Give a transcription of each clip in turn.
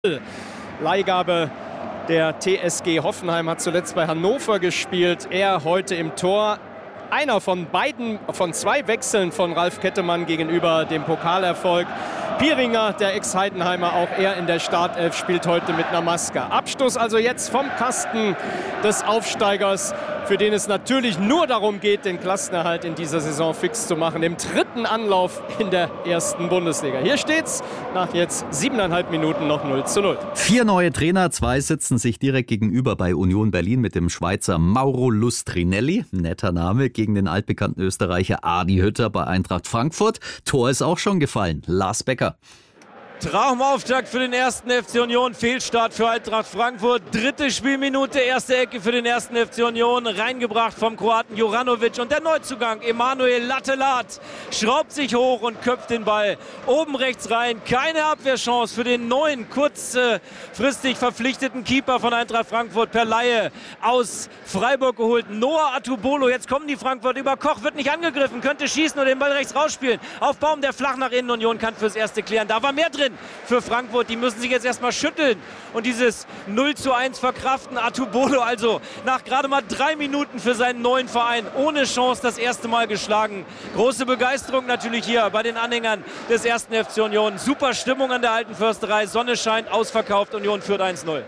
Leihgabe der TSG Hoffenheim, hat zuletzt bei Hannover gespielt. Er heute im Tor. Einer von zwei Wechseln von Ralf Kettemann gegenüber dem Pokalerfolg. Pieringer, der Ex-Heidenheimer, auch er in der Startelf, spielt heute mit einer Maske. Abstoß also jetzt vom Kasten des Aufsteigers, für den es natürlich nur darum geht, den Klassenerhalt in dieser Saison fix zu machen. Im dritten Anlauf in der ersten Bundesliga. Hier steht's nach jetzt 7,5 Minuten noch 0:0. 4 neue Trainer, 2 sitzen sich direkt gegenüber bei Union Berlin mit dem Schweizer Mauro Lustrinelli. Netter Name gegen den altbekannten Österreicher Adi Hütter bei Eintracht Frankfurt. Tor ist auch schon gefallen. Lars Becker. Traumauftakt für den ersten FC Union, Fehlstart für Eintracht Frankfurt. 3. Spielminute, erste Ecke für den ersten FC Union, reingebracht vom Kroaten Juranovic. Und der Neuzugang, Emanuel Lattelat, schraubt sich hoch und köpft den Ball oben rechts rein. Keine Abwehrchance für den neuen, kurzfristig verpflichteten Keeper von Eintracht Frankfurt per Laie aus Freiburg geholt. Noah Atubolo, jetzt kommen die Frankfurt über Koch, wird nicht angegriffen, könnte schießen und den Ball rechts rausspielen. Auf Baum, der flach nach innen, Union kann fürs Erste klären. Da war mehr drin für Frankfurt. Die müssen sich jetzt erstmal schütteln und dieses 0:1 verkraften. Atubolo also nach gerade mal 3 Minuten für seinen neuen Verein ohne Chance das erste Mal geschlagen. Große Begeisterung natürlich hier bei den Anhängern des ersten FC Union. Super Stimmung an der Alten Försterei. Sonne scheint, ausverkauft. Union führt 1:0.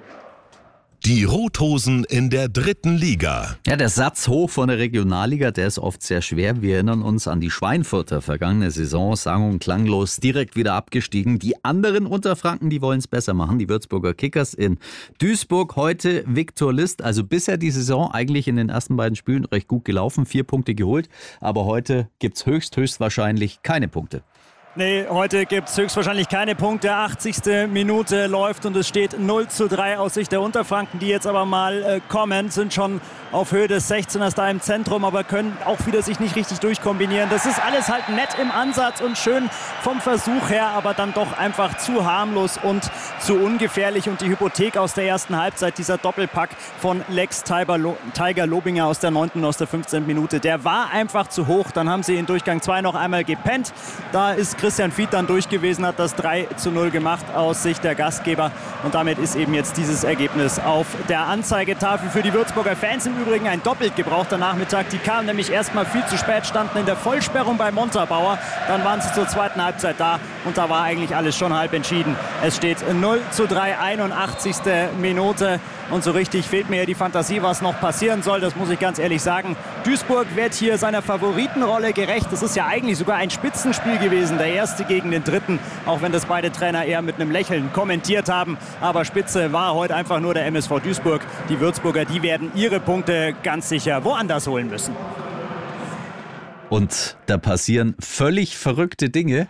Die Rothosen in der 3. Liga. Ja, der Satz hoch von der Regionalliga, der ist oft sehr schwer. Wir erinnern uns an die Schweinfurter vergangene Saison, sang- und klanglos direkt wieder abgestiegen. Die anderen Unterfranken, die wollen es besser machen. Die Würzburger Kickers in Duisburg, heute Viktor List. Also bisher die Saison eigentlich in den ersten beiden Spielen recht gut gelaufen, 4 Punkte geholt. Aber heute gibt es höchstwahrscheinlich keine Punkte. Nee, heute gibt es höchstwahrscheinlich keine Punkte. 80. Minute läuft und es steht 0:3 aus Sicht der Unterfranken, die jetzt aber mal kommen, sind schon auf Höhe des 16ers da im Zentrum, aber können auch wieder sich nicht richtig durchkombinieren. Das ist alles halt nett im Ansatz und schön vom Versuch her, aber dann doch einfach zu harmlos und zu ungefährlich. Und die Hypothek aus der ersten Halbzeit, dieser Doppelpack von Lex Tiger Lobinger aus der 9. und aus der 15. Minute, der war einfach zu hoch. Dann haben sie in Durchgang 2 noch einmal gepennt. Da ist Christian Fied dann durch gewesen, hat das 3:0 gemacht aus Sicht der Gastgeber. Und damit ist eben jetzt dieses Ergebnis auf der Anzeigetafel für die Würzburger Fans. Im Übrigen ein doppelt gebrauchter Nachmittag. Die kamen nämlich erstmal viel zu spät, standen in der Vollsperrung bei Montabaur. Dann waren sie zur zweiten Halbzeit da und da war eigentlich alles schon halb entschieden. Es steht 0:3, 81. Minute. Und so richtig fehlt mir ja die Fantasie, was noch passieren soll. Das muss ich ganz ehrlich sagen. Duisburg wird hier seiner Favoritenrolle gerecht. Das ist ja eigentlich sogar ein Spitzenspiel gewesen. Der erste gegen den dritten. Auch wenn das beide Trainer eher mit einem Lächeln kommentiert haben. Aber Spitze war heute einfach nur der MSV Duisburg. Die Würzburger, die werden ihre Punkte ganz sicher woanders holen müssen. Und da passieren völlig verrückte Dinge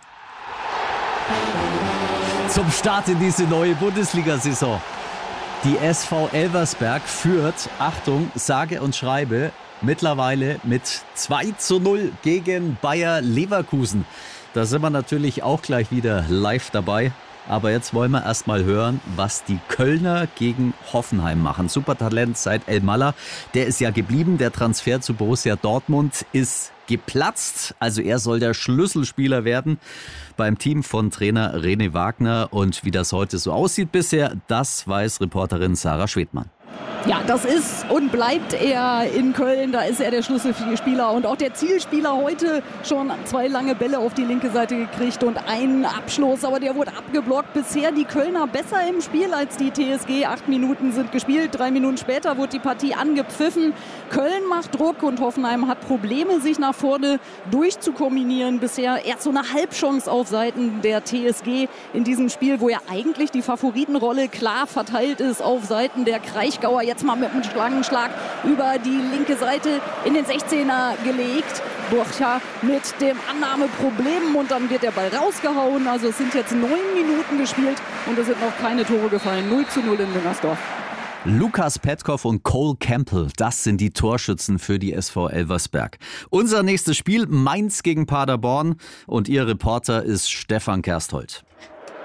zum Start in diese neue Bundesliga-Saison. Die SV Elversberg führt, Achtung, sage und schreibe, mittlerweile mit 2:0 gegen Bayer Leverkusen. Da sind wir natürlich auch gleich wieder live dabei. Aber jetzt wollen wir erst mal hören, was die Kölner gegen Hoffenheim machen. Supertalent seit El Malla, der ist ja geblieben. Der Transfer zu Borussia Dortmund ist geplatzt. Also er soll der Schlüsselspieler werden beim Team von Trainer René Wagner. Und wie das heute so aussieht bisher, das weiß Reporterin Sarah Schwedmann. Ja, das ist und bleibt er in Köln. Da ist er der Schlüsselspieler und auch der Zielspieler. Heute schon 2 lange Bälle auf die linke Seite gekriegt und einen Abschluss, aber der wurde abgeblockt. Bisher die Kölner besser im Spiel als die TSG. 8 Minuten sind gespielt, 3 Minuten später wurde die Partie angepfiffen. Köln macht Druck und Hoffenheim hat Probleme, sich nach vorne durchzukombinieren. Bisher erst so eine Halbchance auf Seiten der TSG in diesem Spiel, wo ja eigentlich die Favoritenrolle klar verteilt ist auf Seiten der Kraichgauer. Jetzt mal mit einem Schlangenschlag über die linke Seite in den 16er gelegt. Burcha mit dem Annahmeproblem und dann wird der Ball rausgehauen. Also es sind jetzt 9 Minuten gespielt und es sind noch keine Tore gefallen. 0:0 in Müngersdorf. Lukas Petkov und Cole Campbell, das sind die Torschützen für die SV Elversberg. Unser nächstes Spiel, Mainz gegen Paderborn und ihr Reporter ist Stefan Kersthold.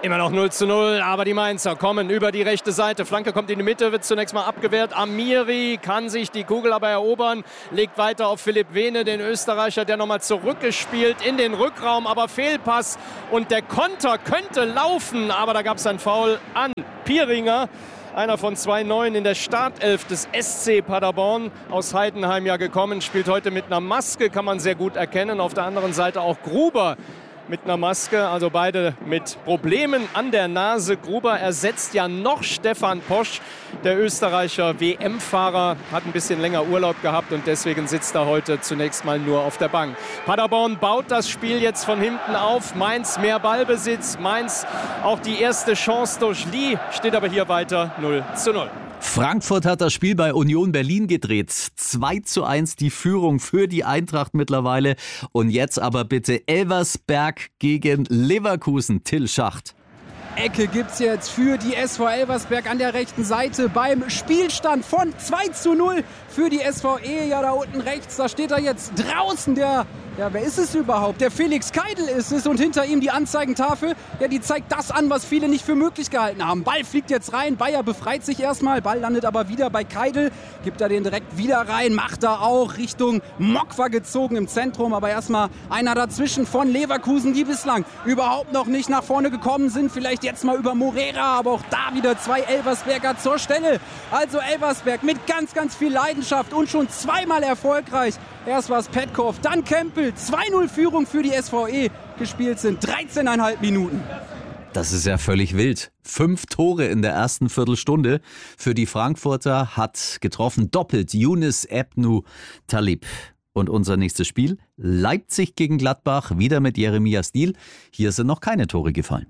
Immer noch 0:0, aber die Mainzer kommen über die rechte Seite. Flanke kommt in die Mitte, wird zunächst mal abgewehrt. Amiri kann sich die Kugel aber erobern, legt weiter auf Philipp Vene, den Österreicher, der nochmal zurückgespielt in den Rückraum, aber Fehlpass und der Konter könnte laufen, aber da gab es ein Foul an Pieringer. Einer von 2 Neuen in der Startelf des SC Paderborn, aus Heidenheim ja gekommen, spielt heute mit einer Maske, kann man sehr gut erkennen. Auf der anderen Seite auch Gruber mit einer Maske, also beide mit Problemen an der Nase. Gruber ersetzt ja noch Stefan Posch, der Österreicher WM-Fahrer, hat ein bisschen länger Urlaub gehabt und deswegen sitzt er heute zunächst mal nur auf der Bank. Paderborn baut das Spiel jetzt von hinten auf. Mainz mehr Ballbesitz, Mainz auch die erste Chance durch Lee, steht aber hier weiter 0:0. Frankfurt hat das Spiel bei Union Berlin gedreht. 2:1 die Führung für die Eintracht mittlerweile. Und jetzt aber bitte Elversberg gegen Leverkusen. Till Schacht. Ecke gibt's jetzt für die SV Elversberg an der rechten Seite beim Spielstand von 2:0 für die SVE. Ja, da unten rechts, da steht er jetzt draußen, wer ist es überhaupt? Der Felix Keidl ist es und hinter ihm die Anzeigentafel, ja, die zeigt das an, was viele nicht für möglich gehalten haben. Ball fliegt jetzt rein, Bayer befreit sich erstmal, Ball landet aber wieder bei Keidl, gibt er den direkt wieder rein, macht er auch Richtung Mokwa gezogen im Zentrum, aber erstmal einer dazwischen von Leverkusen, die bislang überhaupt noch nicht nach vorne gekommen sind, vielleicht jetzt mal über Morera, aber auch da wieder 2 Elversberger zur Stelle. Also Elversberg mit ganz, ganz viel Leidenschaft und schon zweimal erfolgreich. Erst war es Petkov, dann Kempel. 2:0 Führung für die SVE. Gespielt sind 13,5 Minuten. Das ist ja völlig wild. 5 Tore in der ersten Viertelstunde. Für die Frankfurter hat getroffen doppelt Younes Ebnou Talib. Und unser nächstes Spiel, Leipzig gegen Gladbach, wieder mit Jeremias Diehl. Hier sind noch keine Tore gefallen.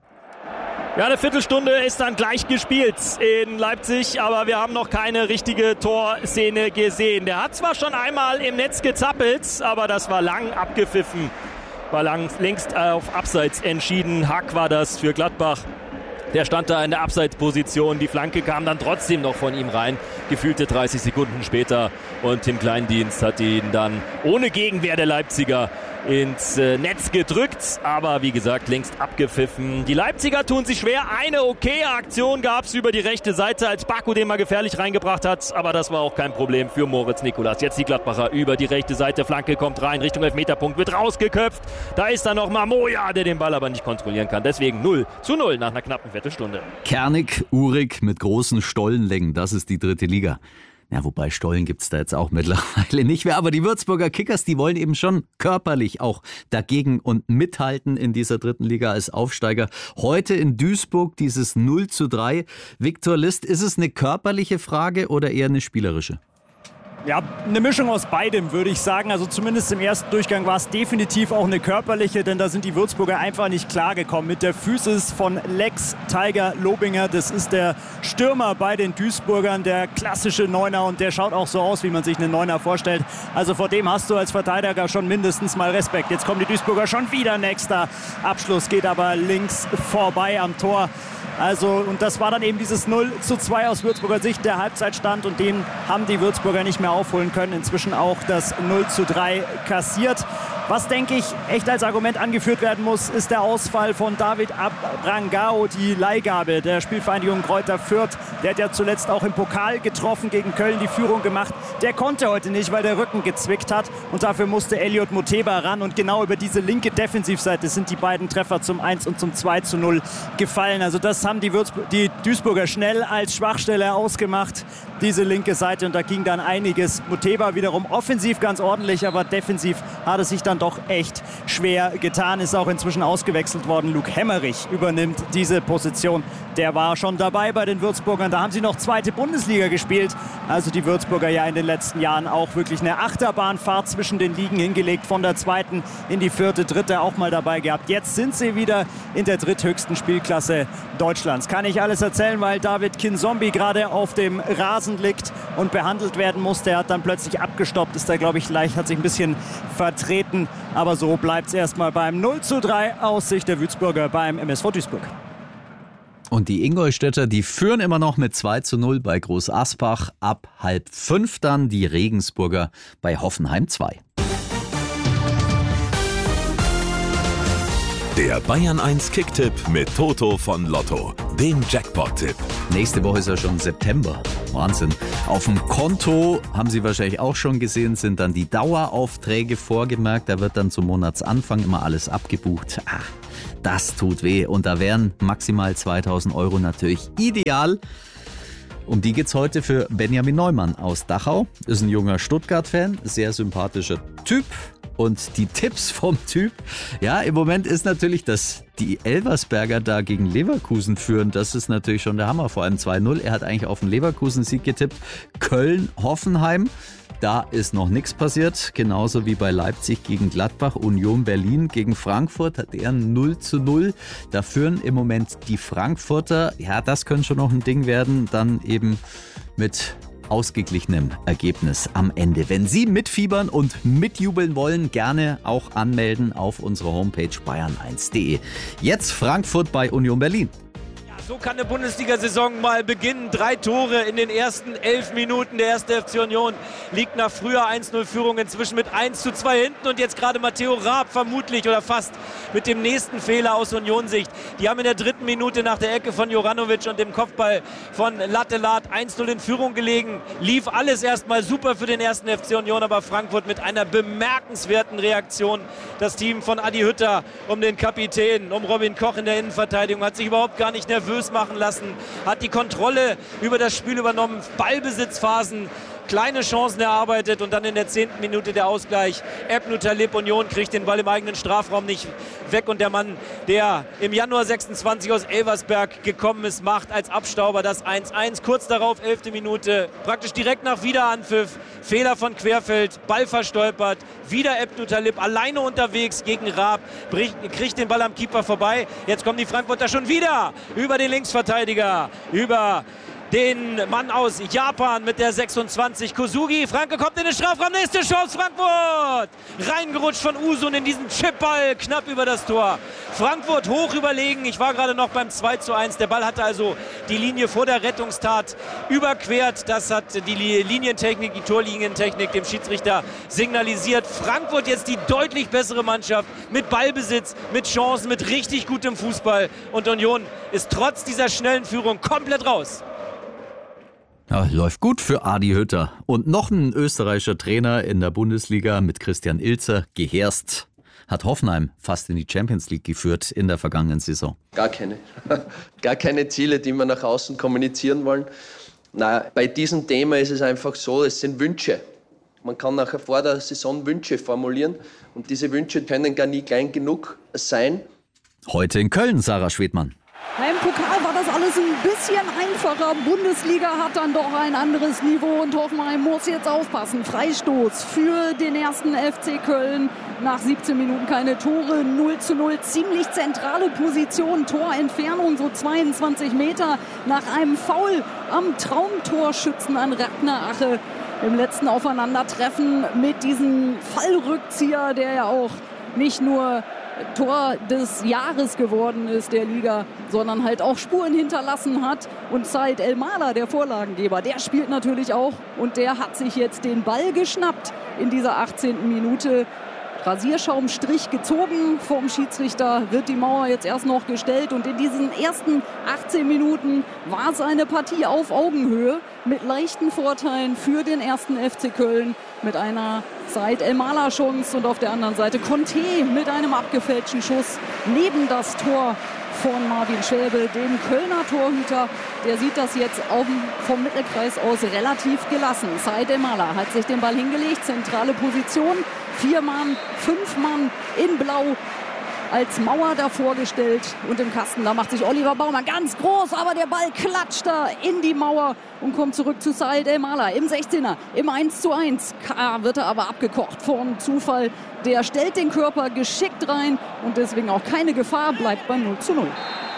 Ja, eine Viertelstunde ist dann gleich gespielt in Leipzig, aber wir haben noch keine richtige Torszene gesehen. Der hat zwar schon einmal im Netz gezappelt, aber das war lang abgepfiffen, war längst auf Abseits entschieden. Hack war das für Gladbach. Der stand da in der Abseitsposition, die Flanke kam dann trotzdem noch von ihm rein, gefühlte 30 Sekunden später und Tim Kleindienst hat ihn dann ohne Gegenwehr der Leipziger ins Netz gedrückt, aber wie gesagt, längst abgepfiffen. Die Leipziger tun sich schwer. Eine okaye Aktion gab es über die rechte Seite, als Baku den mal gefährlich reingebracht hat, aber das war auch kein Problem für Moritz Nicolas. Jetzt die Gladbacher über die rechte Seite, Flanke kommt rein, Richtung Elfmeterpunkt, wird rausgeköpft. Da ist dann noch Mamoya, der den Ball aber nicht kontrollieren kann. Deswegen 0:0 nach einer knappen Viertelstunde. Kernig, urig mit großen Stollenlängen, das ist die 3. Liga. Ja, wobei Stollen gibt's da jetzt auch mittlerweile nicht mehr. Aber die Würzburger Kickers, die wollen eben schon körperlich auch dagegen und mithalten in dieser 3. Liga als Aufsteiger. Heute in Duisburg dieses 0:3. Viktor List, ist es eine körperliche Frage oder eher eine spielerische? Ja, eine Mischung aus beidem, würde ich sagen. Also zumindest im ersten Durchgang war es definitiv auch eine körperliche, denn da sind die Würzburger einfach nicht klargekommen. Mit der Physis von Lex Tiger Lobinger, das ist der Stürmer bei den Duisburgern, der klassische Neuner, und der schaut auch so aus, wie man sich einen Neuner vorstellt. Also vor dem hast du als Verteidiger schon mindestens mal Respekt. Jetzt kommen die Duisburger schon wieder, nächster Abschluss geht aber links vorbei am Tor. Also, und das war dann eben dieses 0:2 aus Würzburger Sicht, der Halbzeitstand, und den haben die Würzburger nicht mehr aufholen können. Inzwischen auch das 0:3 kassiert. Was, denke ich, echt als Argument angeführt werden muss, ist der Ausfall von David Abrangao, die Leihgabe der Spielvereinigung Greuther Fürth. Der hat ja zuletzt auch im Pokal getroffen, gegen Köln die Führung gemacht. Der konnte heute nicht, weil der Rücken gezwickt hat, und dafür musste Elliot Moteba ran, und genau über diese linke Defensivseite sind die beiden Treffer zum 1 und zum 2:0 gefallen. Also das haben die Duisburger schnell als Schwachstelle ausgemacht, diese linke Seite, und da ging dann einiges. Moteba wiederum offensiv ganz ordentlich, aber defensiv hat es sich dann doch echt schwer getan, ist auch inzwischen ausgewechselt worden. Luke Hemmerich übernimmt diese Position. Der war schon dabei bei den Würzburgern, da haben sie noch 2. Bundesliga gespielt. Also die Würzburger ja in den letzten Jahren auch wirklich eine Achterbahnfahrt zwischen den Ligen hingelegt, von der 2. in die 4., 3. auch mal dabei gehabt. Jetzt sind sie wieder in der dritthöchsten Spielklasse Deutschlands. Kann ich alles erzählen, weil David Kinzombie gerade auf dem Rasen liegt und behandelt werden musste. Er hat dann plötzlich abgestoppt, ist da, glaube ich, leicht, hat sich ein bisschen vertreten. Aber so bleibt es erstmal beim 0:3 aus Sicht der Würzburger beim MSV Duisburg. Und die Ingolstädter, die führen immer noch mit 2:0 bei Groß Asbach. Ab 4:30 dann die Regensburger bei Hoffenheim 2. Der Bayern 1 Kicktipp mit Toto von Lotto, dem Jackpot-Tipp. Nächste Woche ist ja schon September. Wahnsinn. Auf dem Konto, haben Sie wahrscheinlich auch schon gesehen, sind dann die Daueraufträge vorgemerkt. Da wird dann zum Monatsanfang immer alles abgebucht. Das tut weh. Und da wären maximal 2.000 € natürlich ideal. Um die geht's heute für Benjamin Neumann aus Dachau. Ist ein junger Stuttgart-Fan, sehr sympathischer Typ. Und die Tipps vom Typ, ja, im Moment ist natürlich, dass die Elversberger da gegen Leverkusen führen. Das ist natürlich schon der Hammer, vor allem 2-0. Er hat eigentlich auf den Leverkusen-Sieg getippt. Köln, Hoffenheim, da ist noch nichts passiert. Genauso wie bei Leipzig gegen Gladbach, Union Berlin gegen Frankfurt hat er 0-0. Da führen im Moment die Frankfurter. Ja, das könnte schon noch ein Ding werden. Dann eben mit ausgeglichenem Ergebnis am Ende. Wenn Sie mitfiebern und mitjubeln wollen, gerne auch anmelden auf unserer Homepage bayern1.de. Jetzt Frankfurt bei Union Berlin. So kann eine Bundesliga-Saison mal beginnen. 3 Tore in den ersten 11 Minuten. Der erste FC Union liegt nach früher 1-0-Führung inzwischen mit 1-2 hinten. Und jetzt gerade Matteo Raab vermutlich oder fast mit dem nächsten Fehler aus Union-Sicht. Die haben in der 3. Minute nach der Ecke von Juranovic und dem Kopfball von Lattelat 1-0 in Führung gelegen. Lief alles erstmal super für den ersten FC Union, aber Frankfurt mit einer bemerkenswerten Reaktion. Das Team von Adi Hütter um den Kapitän, um Robin Koch in der Innenverteidigung hat sich überhaupt gar nicht nervös machen lassen, hat die Kontrolle über das Spiel übernommen, Ballbesitzphasen, kleine Chancen erarbeitet und dann in der 10. Minute der Ausgleich. Ebnu Talib, Union kriegt den Ball im eigenen Strafraum nicht weg und der Mann, der im Januar 26 aus Elversberg gekommen ist, macht als Abstauber das 1-1. Kurz darauf, 11. Minute, praktisch direkt nach Wiederanpfiff, Fehler von Querfeld, Ball verstolpert, wieder Ebnu Talib alleine unterwegs gegen Raab, kriegt den Ball am Keeper vorbei. Jetzt kommen die Frankfurter schon wieder über den Linksverteidiger, über den Mann aus Japan mit der 26, Kosugi. Franke kommt in den Strafraum, nächste Chance, Frankfurt! Reingerutscht von Usun in diesen Chipball, knapp über das Tor. Frankfurt hoch überlegen, ich war gerade noch beim 2-1. Der Ball hatte also die Linie vor der Rettungstat überquert. Das hat die Linientechnik, die Torlinientechnik dem Schiedsrichter signalisiert. Frankfurt jetzt die deutlich bessere Mannschaft mit Ballbesitz, mit Chancen, mit richtig gutem Fußball. Und Union ist trotz dieser schnellen Führung komplett raus. Ja, läuft gut für Adi Hütter. Und noch ein österreichischer Trainer in der Bundesliga mit Christian Ilzer, Geherst, hat Hoffenheim fast in die Champions League geführt in der vergangenen Saison. Gar keine. Gar keine Ziele, die wir nach außen kommunizieren wollen. Nein, bei diesem Thema ist es einfach so, es sind Wünsche. Man kann nachher vor der Saison Wünsche formulieren und diese Wünsche können gar nie klein genug sein. Heute in Köln, Sarah Schwedmann. Im Pokal war das alles ein bisschen einfacher. Bundesliga hat dann doch ein anderes Niveau und Hoffenheim muss jetzt aufpassen. Freistoß für den ersten FC Köln. Nach 17 Minuten keine Tore, 0-0. Ziemlich zentrale Position, Torentfernung so 22 Meter nach einem Foul am Traumtorschützen an Ragnar Ache. Im letzten Aufeinandertreffen mit diesem Fallrückzieher, der ja auch nicht nur Tor des Jahres geworden ist der Liga, sondern halt auch Spuren hinterlassen hat. Und Said El-Mala, der Vorlagengeber, der spielt natürlich auch und der hat sich jetzt den Ball geschnappt in dieser 18. Minute. Rasierschaumstrich gezogen vom Schiedsrichter, wird die Mauer jetzt erst noch gestellt und in diesen ersten 18 Minuten war es eine Partie auf Augenhöhe mit leichten Vorteilen für den ersten FC Köln mit einer Said El-Mala Chance und auf der anderen Seite Conte mit einem abgefälschten Schuss neben das Tor von Marvin Schäbe, dem Kölner Torhüter. Der sieht das jetzt vom Mittelkreis aus relativ gelassen. Said El-Mala hat sich den Ball hingelegt, zentrale Position, 4 Mann, 5 Mann in Blau als Mauer davor gestellt und im Kasten, da macht sich Oliver Baumann ganz groß, aber der Ball klatscht da in die Mauer und kommt zurück zu Said El-Mala im 16er, im 1:1. Wird er aber abgekocht vom Zufall. Der stellt den Körper geschickt rein und deswegen auch keine Gefahr, bleibt beim 0:0.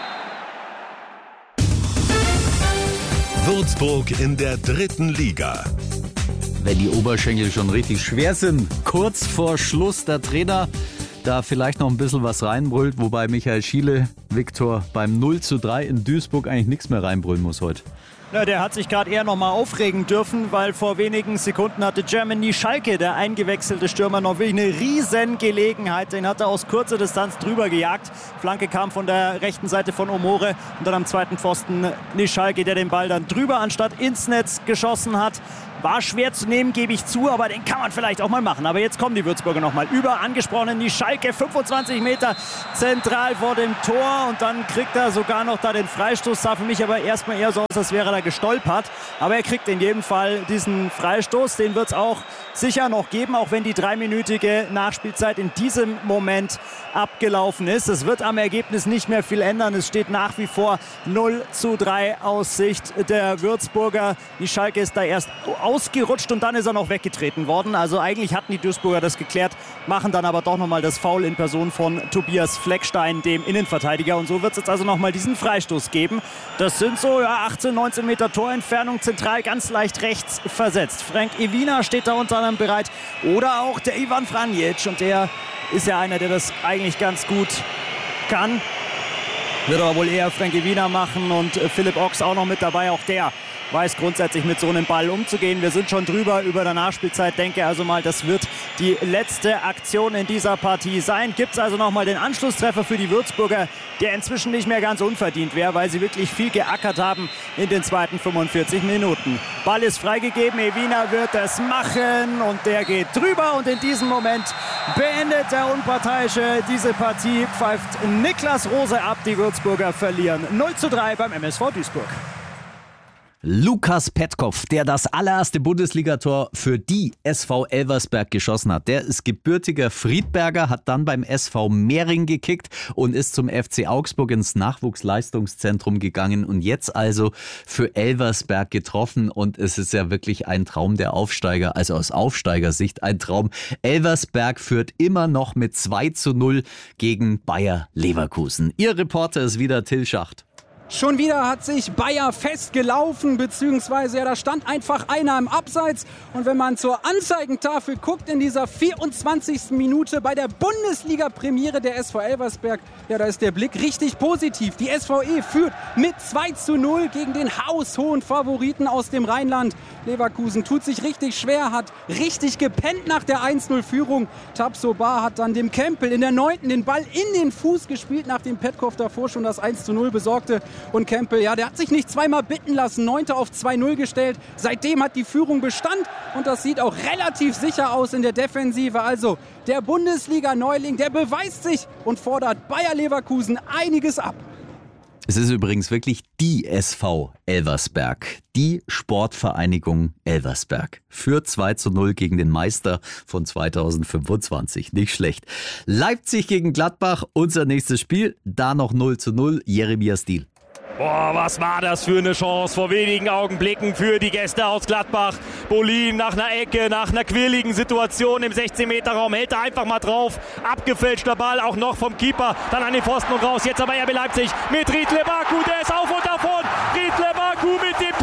Würzburg in der 3. Liga. Wenn die Oberschenkel schon richtig schwer sind, kurz vor Schluss der Trainer da vielleicht noch ein bisschen was reinbrüllt, wobei Michael Schiele Viktor, beim 0:3 in Duisburg eigentlich nichts mehr reinbrüllen muss heute? Na, der hat sich gerade eher noch mal aufregen dürfen, weil vor wenigen Sekunden hatte Jeremy Schalke, der eingewechselte Stürmer, noch wirklich eine riesen Gelegenheit. Den hat er aus kurzer Distanz drüber gejagt. Flanke kam von der rechten Seite von Omore und dann am zweiten Pfosten Schalke, der den Ball dann drüber anstatt ins Netz geschossen hat. War schwer zu nehmen, gebe ich zu, aber den kann man vielleicht auch mal machen. Aber jetzt kommen die Würzburger noch mal über. Angesprochen die Schalke, 25 Meter zentral vor dem Tor. Und dann kriegt er sogar noch da den Freistoß. Sah für mich aber erstmal eher so aus, als wäre er da gestolpert. Aber er kriegt in jedem Fall diesen Freistoß. Den wird es auch sicher noch geben, auch wenn die 3-minütige Nachspielzeit in diesem Moment abgelaufen ist. Es wird am Ergebnis nicht mehr viel ändern. Es steht nach wie vor 0:3 aus Sicht der Würzburger. Die Schalke ist da erst ausgerutscht und dann ist er noch weggetreten worden. Also eigentlich hatten die Duisburger das geklärt, machen dann aber doch nochmal das Foul in Person von Tobias Fleckstein, dem Innenverteidiger. Und so wird es jetzt also nochmal diesen Freistoß geben. Das sind so 18, 19 Meter Torentfernung, zentral ganz leicht rechts versetzt. Frank Iwina steht da unter anderem bereit. Oder auch der Ivan Franjic. Und der ist ja einer, der das eigentlich ganz gut kann. Wird aber wohl eher Frank Iwina machen und Philipp Ochs auch noch mit dabei. Auch der weiß grundsätzlich mit so einem Ball umzugehen. Wir sind schon drüber über der Nachspielzeit. Denke also mal, das wird die letzte Aktion in dieser Partie sein. Gibt es also nochmal den Anschlusstreffer für die Würzburger, der inzwischen nicht mehr ganz unverdient wäre, weil sie wirklich viel geackert haben in den zweiten 45 Minuten. Ball ist freigegeben, Iwina wird es machen und der geht drüber. Und in diesem Moment beendet der Unparteiische diese Partie, pfeift Niklas Rose ab. Die Würzburger verlieren 0:3 beim MSV Duisburg. Lukas Petkov, der das allererste Bundesligator für die SV Elversberg geschossen hat. Der ist gebürtiger Friedberger, hat dann beim SV Mehring gekickt und ist zum FC Augsburg ins Nachwuchsleistungszentrum gegangen und jetzt also für Elversberg getroffen. Und es ist ja wirklich ein Traum der Aufsteiger, also aus Aufsteigersicht ein Traum. Elversberg führt immer noch mit 2:0 gegen Bayer Leverkusen. Ihr Reporter ist wieder Till Schacht. Schon wieder hat sich Bayer festgelaufen, beziehungsweise da stand einfach einer im Abseits. Und wenn man zur Anzeigentafel guckt in dieser 24. Minute bei der Bundesliga-Premiere der SV Elversberg, da ist der Blick richtig positiv. Die SVE führt mit 2:0 gegen den haushohen Favoriten aus dem Rheinland. Leverkusen tut sich richtig schwer, hat richtig gepennt nach der 1:0-Führung. Tabsoba hat dann dem Kempel in der 9. den Ball in den Fuß gespielt, nachdem Petkov davor schon das 1:0 besorgte. Und Kempel, der hat sich nicht zweimal bitten lassen, 9. auf 2:0 gestellt. Seitdem hat die Führung Bestand und das sieht auch relativ sicher aus in der Defensive. Also der Bundesliga-Neuling, der beweist sich und fordert Bayer Leverkusen einiges ab. Es ist übrigens wirklich die SV Elversberg, die Sportvereinigung Elversberg. Führt 2:0 gegen den Meister von 2025. Nicht schlecht. Leipzig gegen Gladbach, unser nächstes Spiel. Da noch 0:0, Jeremias Diel. Boah, was war das für eine Chance vor wenigen Augenblicken für die Gäste aus Gladbach. Bolin nach einer Ecke, nach einer quirligen Situation im 16-Meter-Raum, hält er einfach mal drauf. Abgefälschter Ball, auch noch vom Keeper, dann an den Pfosten und raus. Jetzt aber RB Leipzig mit Riedle Baku, der ist auf und davon. Riedle Baku mit dem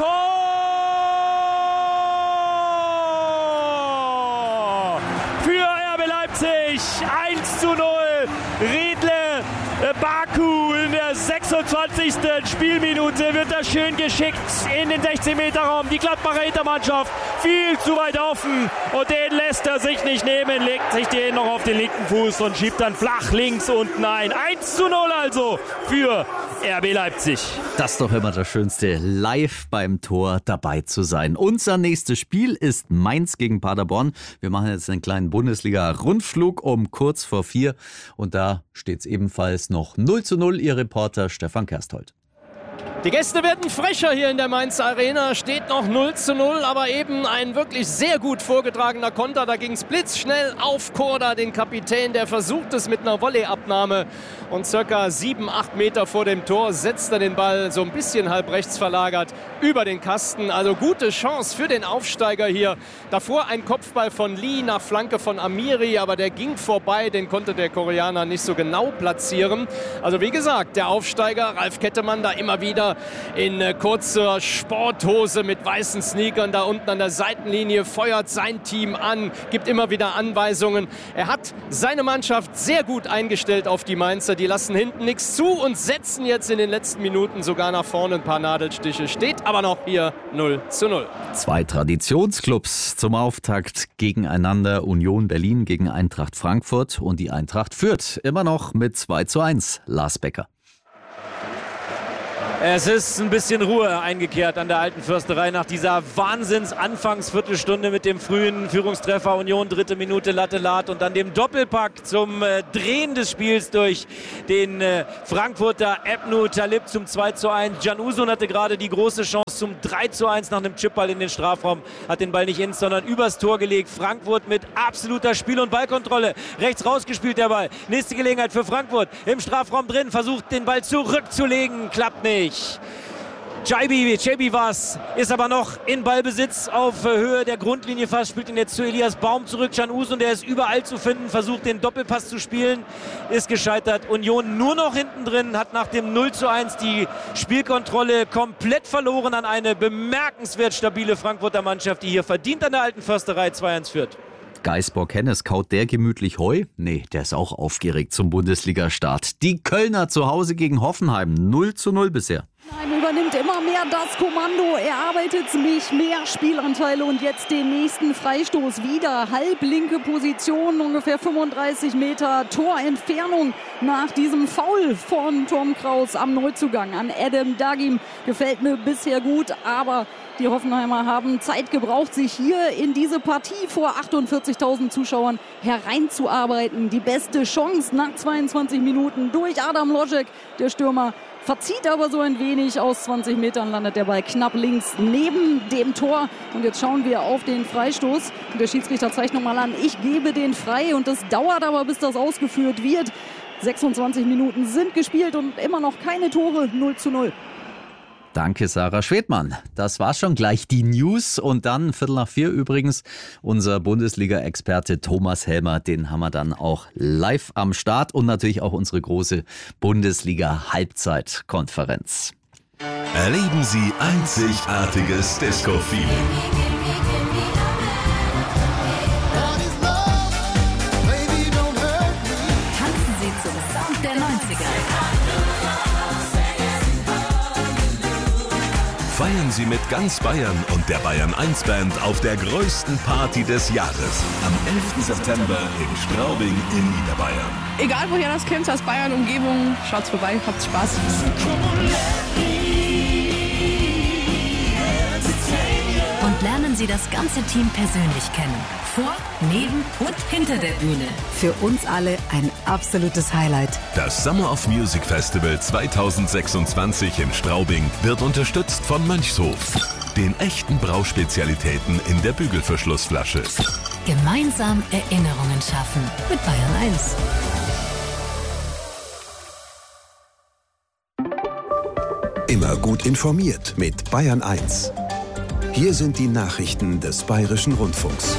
Tor! Für RB Leipzig 1:0. Riedle Baku in der 26. Spielminute wird das schön geschickt in den 16-Meter-Raum. Die Gladbacher Hintermannschaft viel zu weit offen und den lässt er sich nicht nehmen, legt sich den noch auf den linken Fuß und schiebt dann flach links unten ein. 1:0 also für RB Leipzig. Das ist doch immer das Schönste, live beim Tor dabei zu sein. Unser nächstes Spiel ist Mainz gegen Paderborn. Wir machen jetzt einen kleinen Bundesliga-Rundflug um kurz vor 4 und da steht es ebenfalls noch 0:0. Ihr Reporter Stefan Kersthold. Die Gäste werden frecher hier in der Mainz Arena. Steht noch 0:0, aber eben ein wirklich sehr gut vorgetragener Konter. Da ging es blitzschnell auf Korda, den Kapitän, der versucht es mit einer Volleyabnahme. Und circa 7-8 Meter vor dem Tor setzt er den Ball so ein bisschen halb rechts verlagert über den Kasten. Also gute Chance für den Aufsteiger hier. Davor ein Kopfball von Lee nach Flanke von Amiri, aber der ging vorbei. Den konnte der Koreaner nicht so genau platzieren. Also wie gesagt, der Aufsteiger Ralf Kettemann da immer wieder in kurzer Sporthose mit weißen Sneakern da unten an der Seitenlinie, feuert sein Team an, gibt immer wieder Anweisungen. Er hat seine Mannschaft sehr gut eingestellt auf die Mainzer. Die lassen hinten nichts zu und setzen jetzt in den letzten Minuten sogar nach vorne ein paar Nadelstiche. Steht aber noch hier 0:0. 2 Traditionsclubs zum Auftakt gegeneinander. Union Berlin gegen Eintracht Frankfurt und die Eintracht führt immer noch mit 2:1. Lars Becker. Es ist ein bisschen Ruhe eingekehrt an der Alten Försterei nach dieser Wahnsinns-Anfangsviertelstunde mit dem frühen Führungstreffer Union, 3. Minute Latte Lat und dann dem Doppelpack zum Drehen des Spiels durch den Frankfurter Ebnu Talib zum 2:1. Can Uzun hatte gerade die große Chance zum 3:1 nach einem Chipball in den Strafraum, hat den Ball nicht ins, sondern übers Tor gelegt. Frankfurt mit absoluter Spiel- und Ballkontrolle. Rechts rausgespielt der Ball. Nächste Gelegenheit für Frankfurt. Im Strafraum drin, versucht den Ball zurückzulegen, klappt nicht. Cebi war's, ist aber noch in Ballbesitz auf Höhe der Grundlinie fast, spielt ihn jetzt zu Elias Baum zurück. Can Uzun, der ist überall zu finden, versucht den Doppelpass zu spielen, ist gescheitert. Union nur noch hinten drin, hat nach dem 0:1 die Spielkontrolle komplett verloren an eine bemerkenswert stabile Frankfurter Mannschaft, die hier verdient an der Alten Försterei 2:1 führt. Geisbock-Hennes, kaut der gemütlich Heu? Nee, der ist auch aufgeregt zum Bundesliga-Start. Die Kölner zu Hause gegen Hoffenheim, 0:0 bisher. Nein, übernimmt immer mehr das Kommando. Er arbeitet sich mehr Spielanteile und jetzt den nächsten Freistoß wieder. Halblinke Position, ungefähr 35 Meter Torentfernung nach diesem Foul von Tom Kraus am Neuzugang an Adam Dagim. Gefällt mir bisher gut, aber die Hoffenheimer haben Zeit gebraucht, sich hier in diese Partie vor 48.000 Zuschauern hereinzuarbeiten. Die beste Chance nach 22 Minuten durch Adam Lojek, der Stürmer. Verzieht aber so ein wenig, aus 20 Metern landet der Ball knapp links neben dem Tor. Und jetzt schauen wir auf den Freistoß. Und der Schiedsrichter zeigt nochmal an, ich gebe den frei. Und das dauert aber, bis das ausgeführt wird. 26 Minuten sind gespielt und immer noch keine Tore, 0:0. Danke, Sarah Schwedmann. Das war schon gleich die News. Und dann, 3:45 übrigens, unser Bundesliga-Experte Thomas Helmer. Den haben wir dann auch live am Start. Und natürlich auch unsere große Bundesliga-Halbzeitkonferenz. Erleben Sie einzigartiges Disco-Feeling. Tanzen Sie zum Sound der 90er. Feiern Sie mit ganz Bayern und der Bayern 1 Band auf der größten Party des Jahres. Am 11. September in Straubing in Niederbayern. Egal woher das kommt, aus Bayern, Umgebung, schaut's vorbei, habt Spaß. Und lernen Sie das ganze Team persönlich kennen. Vor, neben und hinter der Bühne. Für uns alle ein absolutes Highlight. Das Summer of Music Festival 2026 in Straubing wird unterstützt von Mönchshof, den echten Brauspezialitäten in der Bügelverschlussflasche. Gemeinsam Erinnerungen schaffen mit Bayern 1. Immer gut informiert mit Bayern 1. Hier sind die Nachrichten des Bayerischen Rundfunks.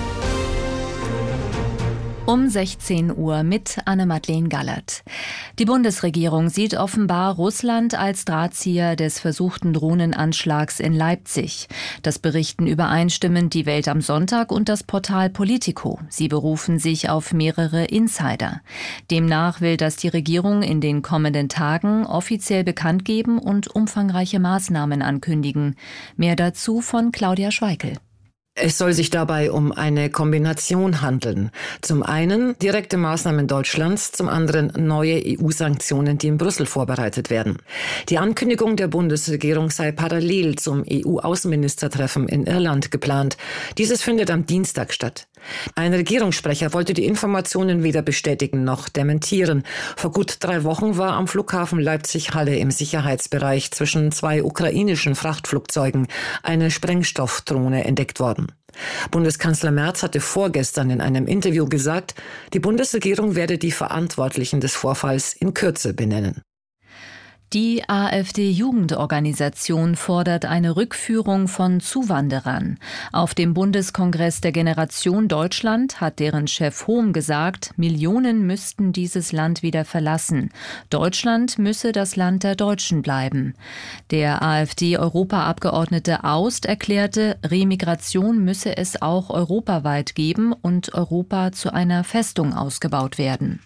Um 16 Uhr mit Anne-Madeleine Gallert. Die Bundesregierung sieht offenbar Russland als Drahtzieher des versuchten Drohnenanschlags in Leipzig. Das berichten übereinstimmend die Welt am Sonntag und das Portal Politico. Sie berufen sich auf mehrere Insider. Demnach will das die Regierung in den kommenden Tagen offiziell bekannt geben und umfangreiche Maßnahmen ankündigen. Mehr dazu von Claudia Schweikel. Es soll sich dabei um eine Kombination handeln. Zum einen direkte Maßnahmen Deutschlands, zum anderen neue EU-Sanktionen, die in Brüssel vorbereitet werden. Die Ankündigung der Bundesregierung sei parallel zum EU-Außenministertreffen in Irland geplant. Dieses findet am Dienstag statt. Ein Regierungssprecher wollte die Informationen weder bestätigen noch dementieren. Vor gut 3 Wochen war am Flughafen Leipzig-Halle im Sicherheitsbereich zwischen 2 ukrainischen Frachtflugzeugen eine Sprengstoffdrohne entdeckt worden. Bundeskanzler Merz hatte vorgestern in einem Interview gesagt, die Bundesregierung werde die Verantwortlichen des Vorfalls in Kürze benennen. Die AfD-Jugendorganisation fordert eine Rückführung von Zuwanderern. Auf dem Bundeskongress der Generation Deutschland hat deren Chef Hohm gesagt, Millionen müssten dieses Land wieder verlassen. Deutschland müsse das Land der Deutschen bleiben. Der AfD-Europaabgeordnete Aust erklärte, Remigration müsse es auch europaweit geben und Europa zu einer Festung ausgebaut werden.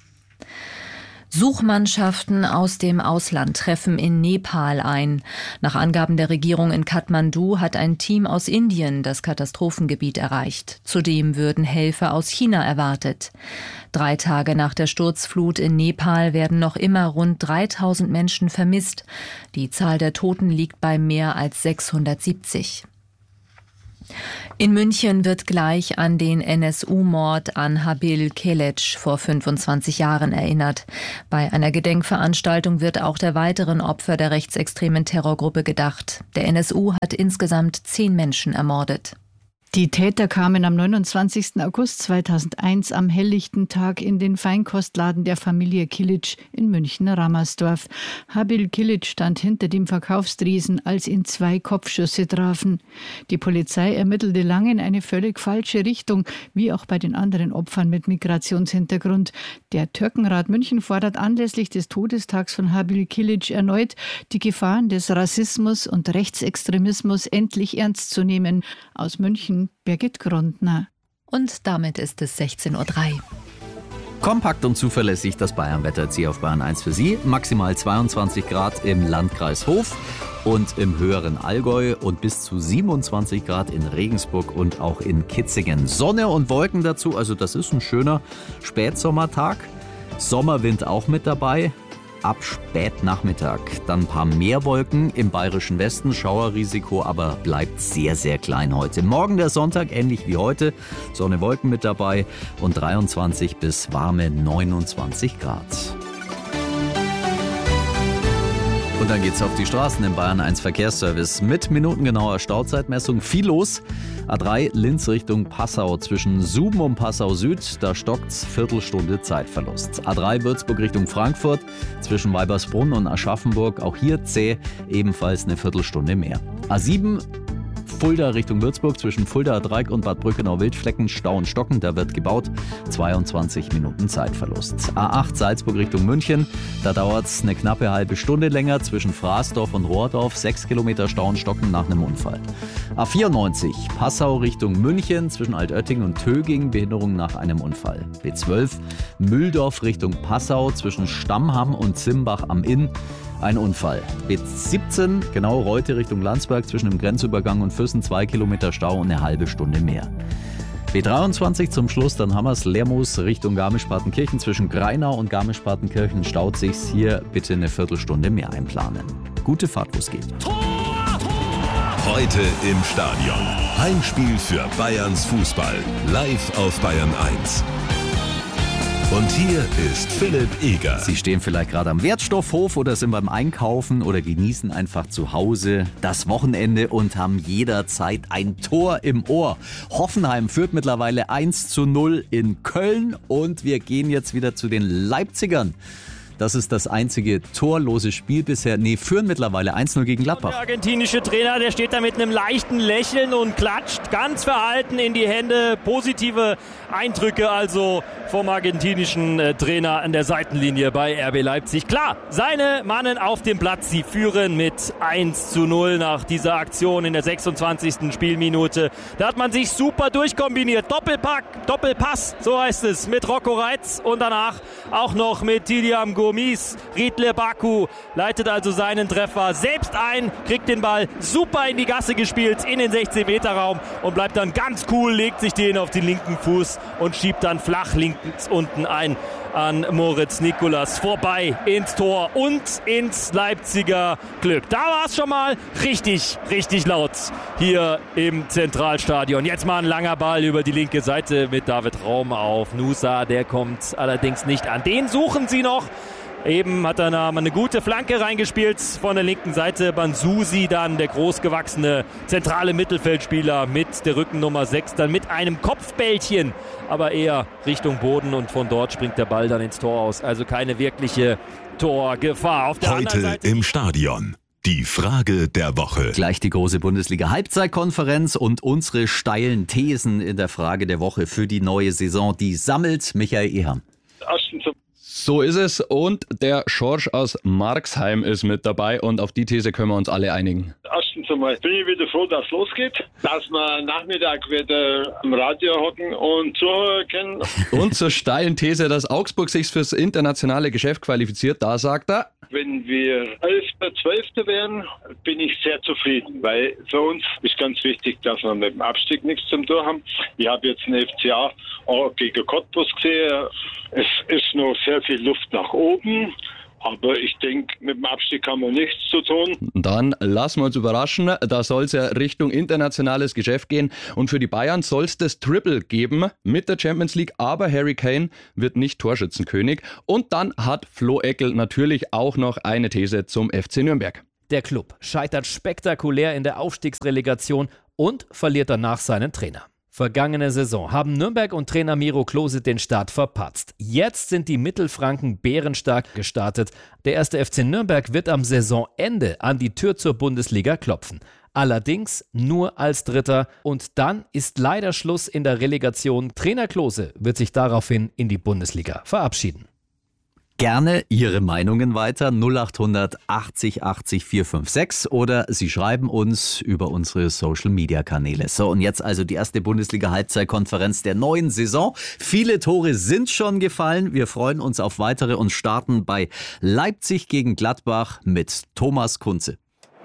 Suchmannschaften aus dem Ausland treffen in Nepal ein. Nach Angaben der Regierung in Kathmandu hat ein Team aus Indien das Katastrophengebiet erreicht. Zudem würden Helfer aus China erwartet. 3 Tage nach der Sturzflut in Nepal werden noch immer rund 3000 Menschen vermisst. Die Zahl der Toten liegt bei mehr als 670. In München wird gleich an den NSU-Mord an Habil Keleç vor 25 Jahren erinnert. Bei einer Gedenkveranstaltung wird auch der weiteren Opfer der rechtsextremen Terrorgruppe gedacht. Der NSU hat insgesamt 10 Menschen ermordet. Die Täter kamen am 29. August 2001 am helllichten Tag in den Feinkostladen der Familie Kilic in München-Rammersdorf. Habil Kilic stand hinter dem Verkaufstriesen, als ihn 2 Kopfschüsse trafen. Die Polizei ermittelte lange in eine völlig falsche Richtung, wie auch bei den anderen Opfern mit Migrationshintergrund. Der Türkenrat München fordert anlässlich des Todestags von Habil Kilic erneut, die Gefahren des Rassismus und Rechtsextremismus endlich ernst zu nehmen. Aus München Birgit Grundner. Und damit ist es 16:03 Uhr. Kompakt und zuverlässig das Bayern-Wetter jetzt hier auf Bayern 1 für Sie. Maximal 22 Grad im Landkreis Hof und im höheren Allgäu und bis zu 27 Grad in Regensburg und auch in Kitzingen. Sonne und Wolken dazu, also das ist ein schöner Spätsommertag. Sommerwind auch mit dabei. Ab Spätnachmittag dann ein paar mehr Wolken im bayerischen Westen. Schauerrisiko aber bleibt sehr, sehr klein heute. Morgen der Sonntag, ähnlich wie heute. Sonne, Wolken mit dabei und 23 bis warme 29 Grad. Und dann geht's auf die Straßen im Bayern 1 Verkehrsservice mit minutengenauer Stauzeitmessung. Viel los. A3 Linz Richtung Passau zwischen Suben und Passau Süd. Da stockt's Viertelstunde Zeitverlust. A3 Würzburg Richtung Frankfurt zwischen Weibersbrunn und Aschaffenburg. Auch hier zäh, ebenfalls eine Viertelstunde mehr. A7 Fulda Richtung Würzburg zwischen Fulda Dreieck und Bad Brückenau-Wildflecken, Stau und Stocken, da wird gebaut, 22 Minuten Zeitverlust. A8 Salzburg Richtung München, da dauert es eine knappe halbe Stunde länger zwischen Fraßdorf und Rohrdorf, 6 Kilometer Stau und Stocken nach einem Unfall. A94 Passau Richtung München zwischen Altötting und Töging, Behinderung nach einem Unfall. B12 Mühldorf Richtung Passau zwischen Stammham und Zimbach am Inn. Ein Unfall. B17, genau Reute Richtung Landsberg zwischen dem Grenzübergang und Füssen, 2 Kilometer Stau und eine halbe Stunde mehr. B23 zum Schluss, dann haben wir es, Lermoos Richtung Garmisch-Partenkirchen zwischen Greinau und Garmisch-Partenkirchen staut sich's. Hier bitte eine Viertelstunde mehr einplanen. Gute Fahrt, wo es geht. Heute im Stadion. Heimspiel für Bayerns Fußball. Live auf Bayern 1. Und hier ist Philipp Eger. Sie stehen vielleicht gerade am Wertstoffhof oder sind beim Einkaufen oder genießen einfach zu Hause das Wochenende und haben jederzeit ein Tor im Ohr. Hoffenheim führt mittlerweile 1:0 in Köln und wir gehen jetzt wieder zu den Leipzigern. Das ist das einzige torlose Spiel bisher. Führen mittlerweile 1:0 gegen Gladbach. Der argentinische Trainer, der steht da mit einem leichten Lächeln und klatscht ganz verhalten in die Hände. Positive Eindrücke also vom argentinischen Trainer an der Seitenlinie bei RB Leipzig. Klar, seine Mannen auf dem Platz, sie führen mit 1:0 nach dieser Aktion in der 26. Spielminute. Da hat man sich super durchkombiniert. Doppelpass, so heißt es, mit Rocco Reitz und danach auch noch mit Tidiam Gomis. Riedle Baku leitet also seinen Treffer selbst ein, kriegt den Ball super in die Gasse gespielt, in den 16-Meter-Raum und bleibt dann ganz cool, legt sich den auf den linken Fuß und schiebt dann flach links unten ein an Moritz Nicolas vorbei ins Tor und ins Leipziger Glück. Da war es schon mal richtig laut hier im Zentralstadion. Jetzt mal ein langer Ball über die linke Seite mit David Raum auf Nusa. Der kommt allerdings nicht an. Den suchen sie noch. Eben hat er mal eine gute Flanke reingespielt von der linken Seite. Banzusi dann, der großgewachsene zentrale Mittelfeldspieler mit der Rückennummer 6, dann mit einem Kopfbällchen, aber eher Richtung Boden und von dort springt der Ball dann ins Tor aus. Also keine wirkliche Torgefahr. Auf der anderen Heute Seite im Stadion. Die Frage der Woche. Gleich die große Bundesliga-Halbzeitkonferenz und unsere steilen Thesen in der Frage der Woche für die neue Saison. Die sammelt Michael Ehem. So ist es und der Schorsch aus Marxheim ist mit dabei und auf die These können wir uns alle einigen. Erstens einmal bin ich wieder froh, dass es losgeht, dass wir Nachmittag wieder am Radio hocken und zuhören können. Und zur steilen These, dass Augsburg sich fürs internationale Geschäft qualifiziert, da sagt er: Wenn wir 11., 12. wären, bin ich sehr zufrieden, weil für uns ist ganz wichtig, dass wir mit dem Abstieg nichts zum Tun haben. Ich habe jetzt einen FCA auch gegen Cottbus gesehen. Es ist noch sehr viel Luft nach oben, aber ich denke, mit dem Abstieg haben wir nichts zu tun. Dann lassen wir uns überraschen, da soll es ja Richtung internationales Geschäft gehen und für die Bayern soll es das Triple geben mit der Champions League, aber Harry Kane wird nicht Torschützenkönig und dann hat Flo Eckel natürlich auch noch eine These zum FC Nürnberg. Der Klub scheitert spektakulär in der Aufstiegsrelegation und verliert danach seinen Trainer. Vergangene Saison haben Nürnberg und Trainer Miro Klose den Start verpatzt. Jetzt sind die Mittelfranken bärenstark gestartet. Der erste FC Nürnberg wird am Saisonende an die Tür zur Bundesliga klopfen. Allerdings nur als Dritter und dann ist leider Schluss in der Relegation. Trainer Klose wird sich daraufhin in die Bundesliga verabschieden. Gerne Ihre Meinungen weiter 0800 80 80 456 oder Sie schreiben uns über unsere Social-Media-Kanäle. So, und jetzt also die erste Bundesliga-Halbzeitkonferenz der neuen Saison. Viele Tore sind schon gefallen. Wir freuen uns auf weitere und starten bei Leipzig gegen Gladbach mit Thomas Kunze.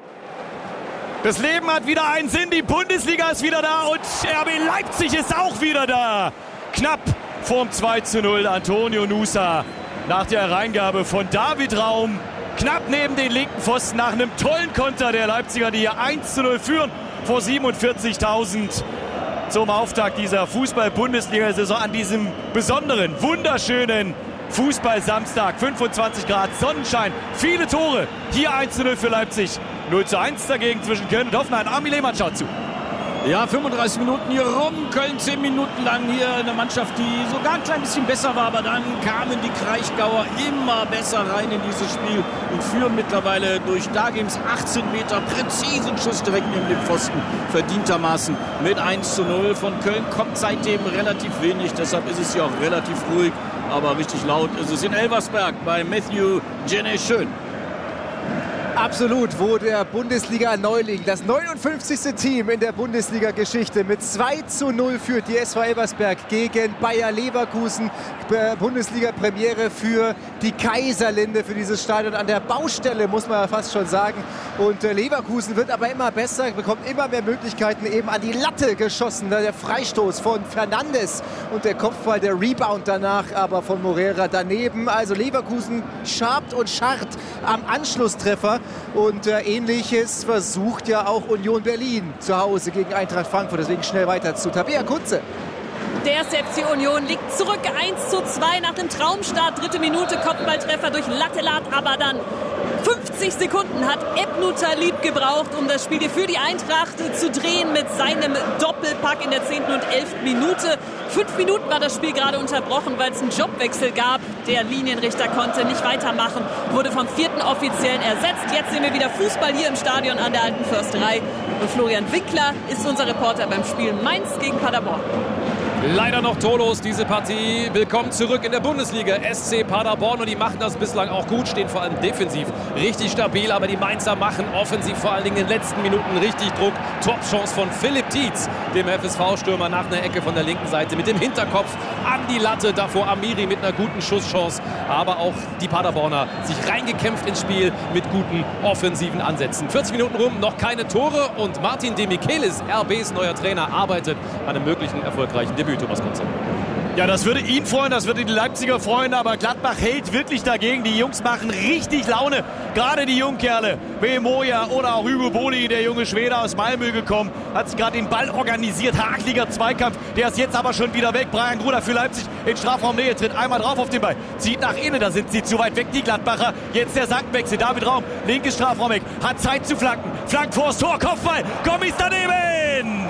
Das Leben hat wieder einen Sinn, die Bundesliga ist wieder da und RB Leipzig ist auch wieder da. Knapp vorm 2:0 Antonio Nusa. Nach der Reingabe von David Raum, knapp neben den linken Pfosten nach einem tollen Konter der Leipziger, die hier 1:0 führen vor 47.000 zum Auftakt dieser Fußball-Bundesliga-Saison an diesem besonderen, wunderschönen Fußball-Samstag. 25 Grad, Sonnenschein, viele Tore. Hier 1:0 für Leipzig, 0:1 dagegen zwischen Köln und Hoffenheim. Armin Lehmann schaut zu. Ja, 35 Minuten hier rum. Köln 10 Minuten lang hier eine Mannschaft, die sogar ein klein bisschen besser war. Aber dann kamen die Kraichgauer immer besser rein in dieses Spiel und führen mittlerweile durch Dagims 18 Meter präzisen Schuss direkt neben dem Pfosten verdientermaßen mit 1:0. Von Köln kommt seitdem relativ wenig. Deshalb ist es hier auch relativ ruhig. Aber richtig laut ist es in Elversberg bei Matthew Jenny Schön. Absolut, wo der Bundesliga-Neuling, das 59. Team in der Bundesliga-Geschichte mit 2:0 führt die SV Elversberg gegen Bayer Leverkusen. Bundesliga-Premiere für die Kaiserlinde, für dieses Stadion an der Baustelle, muss man fast schon sagen. Und Leverkusen wird aber immer besser, bekommt immer mehr Möglichkeiten, eben an die Latte geschossen. Der Freistoß von Fernandes und der Kopfball, der Rebound danach aber von Moreira daneben. Also Leverkusen schabt und scharrt am Anschlusstreffer. Und Ähnliches versucht ja auch Union Berlin zu Hause gegen Eintracht Frankfurt. Deswegen schnell weiter zu Tabea Kunze. Der erste FC Union liegt zurück 1:2 nach dem Traumstart. 3. Minute, Kopfballtreffer durch Lattelat, aber dann 50 Sekunden hat Ebnu Talib gebraucht, um das Spiel für die Eintracht zu drehen mit seinem Doppelpack in der 10. und 11. Minute. 5 Minuten war das Spiel gerade unterbrochen, weil es einen Jobwechsel gab. Der Linienrichter konnte nicht weitermachen, wurde vom 4. Offiziellen ersetzt. Jetzt sehen wir wieder Fußball hier im Stadion an der Alten Försterei. Und Florian Winkler ist unser Reporter beim Spiel Mainz gegen Paderborn. Leider noch torlos diese Partie. Willkommen zurück in der Bundesliga. SC Paderborn, und die machen das bislang auch gut, stehen vor allem defensiv richtig stabil, aber die Mainzer machen offensiv vor allen Dingen in den letzten Minuten richtig Druck. Top-Chance von Philipp Tietz, dem FSV-Stürmer, nach einer Ecke von der linken Seite mit dem Hinterkopf an die Latte. Davor Amiri mit einer guten Schusschance, aber auch die Paderborner sich reingekämpft ins Spiel mit guten offensiven Ansätzen. 40 Minuten rum, noch keine Tore und Martin de Michelis, RBs neuer Trainer, arbeitet an einem möglichen erfolgreichen Debüt. Thomas Kunze. Ja, das würde ihn freuen, das würde die Leipziger freuen, aber Gladbach hält wirklich dagegen. Die Jungs machen richtig Laune, gerade die Jungkerle. Moja oder auch Hugo Boli, der junge Schwede aus Malmö gekommen, hat sich gerade den Ball organisiert, hakliger Zweikampf, der ist jetzt aber schon wieder weg. Brian Gruder für Leipzig in Strafraumnähe, tritt einmal drauf auf den Ball, zieht nach innen, da sind sie zu weit weg, die Gladbacher. Jetzt der Seitenwechsel, David Raum, linkes Strafraum weg, hat Zeit zu flanken, flankt vors Tor, Kopfball, Gommis daneben!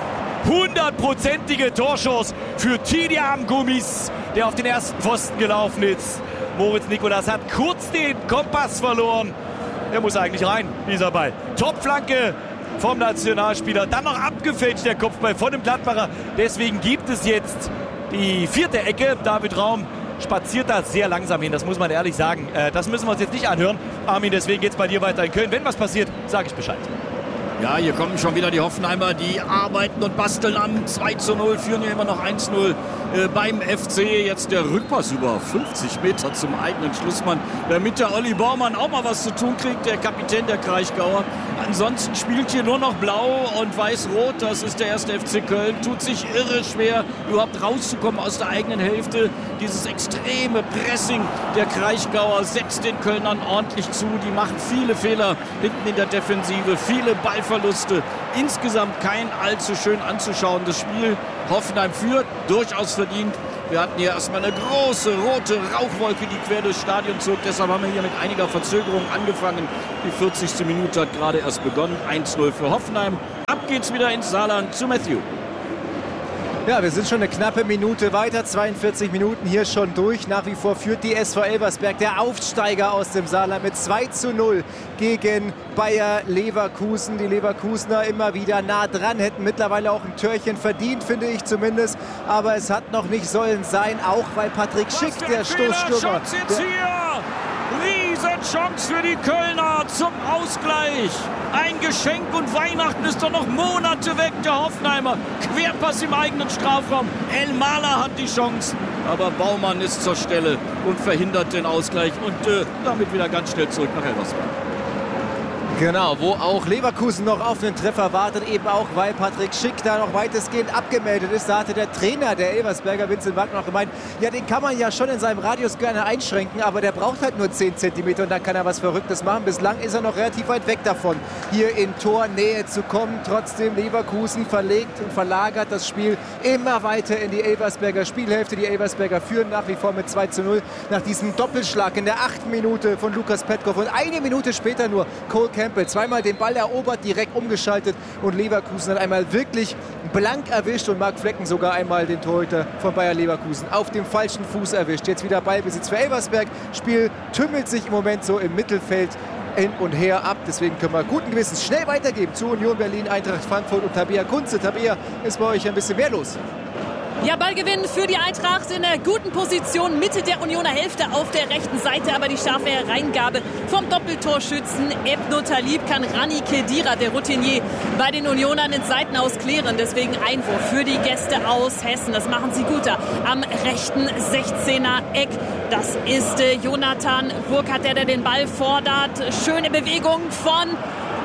100%ige Torschuss für Tidiam Gummis, der auf den ersten Pfosten gelaufen ist. Moritz Nikolas hat kurz den Kompass verloren. Er muss eigentlich rein, dieser Ball. Topflanke vom Nationalspieler. Dann noch abgefälscht der Kopfball von dem Gladbacher. Deswegen gibt es jetzt die 4. Ecke. David Raum spaziert da sehr langsam hin, das muss man ehrlich sagen. Das müssen wir uns jetzt nicht anhören. Armin, deswegen geht es bei dir weiter in Köln. Wenn was passiert, sage ich Bescheid. Ja, hier kommen schon wieder die Hoffenheimer, die arbeiten und basteln am 2:0, führen ja immer noch 1:0 beim FC. Jetzt der Rückpass über 50 Meter zum eigenen Schlussmann, damit der Olli Baumann auch mal was zu tun kriegt, der Kapitän der Kraichgauer. Ansonsten spielt hier nur noch Blau und Weiß-Rot, das ist der 1. FC Köln. Tut sich irre schwer, überhaupt rauszukommen aus der eigenen Hälfte. Dieses extreme Pressing der Kraichgauer setzt den Kölnern ordentlich zu. Die machen viele Fehler hinten in der Defensive, viele Ballverluste. Insgesamt kein allzu schön anzuschauendes Spiel. Hoffenheim führt, durchaus verdient. Wir hatten hier erstmal eine große rote Rauchwolke, die quer durchs Stadion zog. Deshalb haben wir hier mit einiger Verzögerung angefangen. Die 40. Minute hat gerade erst begonnen. 1:0 für Hoffenheim. Ab geht's wieder ins Saarland zu Matthew. Ja, wir sind schon eine knappe Minute weiter, 42 Minuten hier schon durch. Nach wie vor führt die SV Elversberg, der Aufsteiger aus dem Saarland, mit 2:0 gegen Bayer Leverkusen. Die Leverkusener immer wieder nah dran, hätten mittlerweile auch ein Törchen verdient, finde ich zumindest. Aber es hat noch nicht sollen sein, auch weil Patrick Schick, der Stoßstürmer... Riesenchance für die Kölner zum Ausgleich. Ein Geschenk und Weihnachten ist doch noch Monate weg, der Hoffenheimer. Querpass im eigenen Strafraum. El Mahler hat die Chance, aber Baumann ist zur Stelle und verhindert den Ausgleich und damit wieder ganz schnell zurück nach Elversberg. Genau, wo auch Leverkusen noch auf den Treffer wartet, eben auch, weil Patrick Schick da noch weitestgehend abgemeldet ist. Da hatte der Trainer der Elversberger, Vincent Wagner, noch gemeint, ja, den kann man ja schon in seinem Radius gerne einschränken, aber der braucht halt nur 10 cm und dann kann er was Verrücktes machen. Bislang ist er noch relativ weit weg davon, hier in Tornähe zu kommen. Trotzdem Leverkusen verlegt und verlagert das Spiel immer weiter in die Elversberger Spielhälfte. Die Elversberger führen nach wie vor mit 2:0 nach diesem Doppelschlag in der 8. Minute von Lukas Petkov und eine Minute später nur Cole Campbell. Zweimal den Ball erobert, direkt umgeschaltet und Leverkusen hat einmal wirklich blank erwischt und Marc Flecken sogar einmal den Torhüter von Bayer Leverkusen auf dem falschen Fuß erwischt. Jetzt wieder Ballbesitz für Elversberg. Spiel tümmelt sich im Moment so im Mittelfeld hin und her ab. Deswegen können wir guten Gewissens schnell weitergeben zu Union Berlin, Eintracht Frankfurt und Tabea Kunze. Tabea, ist bei euch ein bisschen mehr los? Ja, Ballgewinn für die Eintracht in einer guten Position, Mitte der Unioner Hälfte auf der rechten Seite, aber die scharfe Reingabe vom Doppeltorschützen Ebno Talib kann Rani Kedira, der Routinier, bei den Unionern ins Seitenaus klären. Deswegen Einwurf für die Gäste aus Hessen. Das machen sie gut da am rechten 16er Eck. Das ist Jonathan Burkhardt, der den Ball fordert. Schöne Bewegung von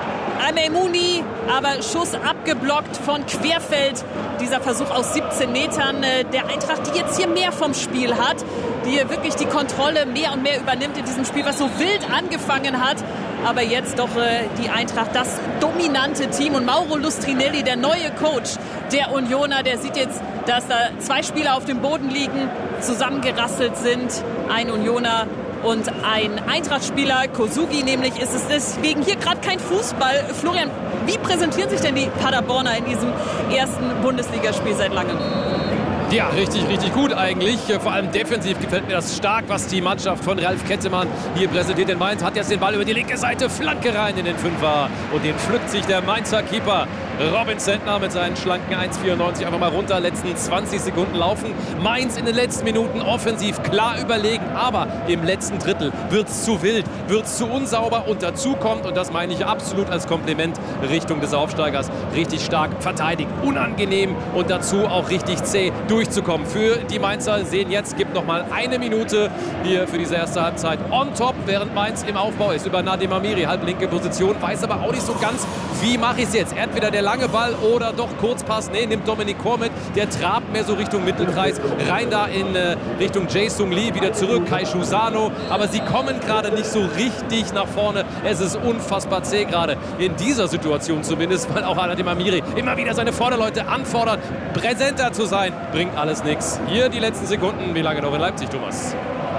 Amemouni, aber Schuss abgeblockt von Querfeld. Dieser Versuch aus 17 Metern der Eintracht, die jetzt hier mehr vom Spiel hat, die hier wirklich die Kontrolle mehr und mehr übernimmt in diesem Spiel, was so wild angefangen hat. Aber jetzt doch die Eintracht, das dominante Team. Und Mauro Lustrinelli, der neue Coach der Unioner, der sieht jetzt, dass da 2 Spieler auf dem Boden liegen, zusammengerasselt sind. Ein Unioner und ein Eintracht-Spieler, Kosugi nämlich, ist es deswegen hier gerade kein Fußball. Florian, wie präsentieren sich denn die Paderborner in diesem ersten Bundesligaspiel seit langem? Ja, richtig, richtig gut eigentlich. Vor allem defensiv gefällt mir das stark, was die Mannschaft von Ralf Kettemann hier präsentiert. In Mainz hat jetzt den Ball über die linke Seite, Flanke rein in den Fünfer. Und den pflückt sich der Mainzer Keeper Robin Zentner mit seinen schlanken 1,94 einfach mal runter. Letzten 20 Sekunden laufen. Mainz in den letzten Minuten offensiv klar überlegen. Aber im letzten Drittel wird es zu wild, wird es zu unsauber. Und dazu kommt, und das meine ich absolut als Kompliment Richtung des Aufsteigers, richtig stark verteidigt, unangenehm und dazu auch richtig zäh durchzukommen. Für die Mainzer sehen jetzt, gibt noch mal eine Minute hier für diese erste Halbzeit on top, während Mainz im Aufbau ist über Nadim Amiri, halblinke Position, weiß aber auch nicht so ganz, wie mache ich es jetzt. Entweder der lange Ball oder doch Kurzpass? Nee, nimmt Dominik Kor mit. Der trabt mehr so Richtung Mittelkreis. Rein da in Richtung Jae-Sung Lee, wieder zurück. Kai Shusano. Aber sie kommen gerade nicht so richtig nach vorne. Es ist unfassbar zäh gerade in dieser Situation zumindest, weil auch Aladim Amiri immer wieder seine Vorderleute anfordert, präsenter zu sein. Bringt alles nichts. Hier die letzten Sekunden. Wie lange noch in Leipzig, Thomas?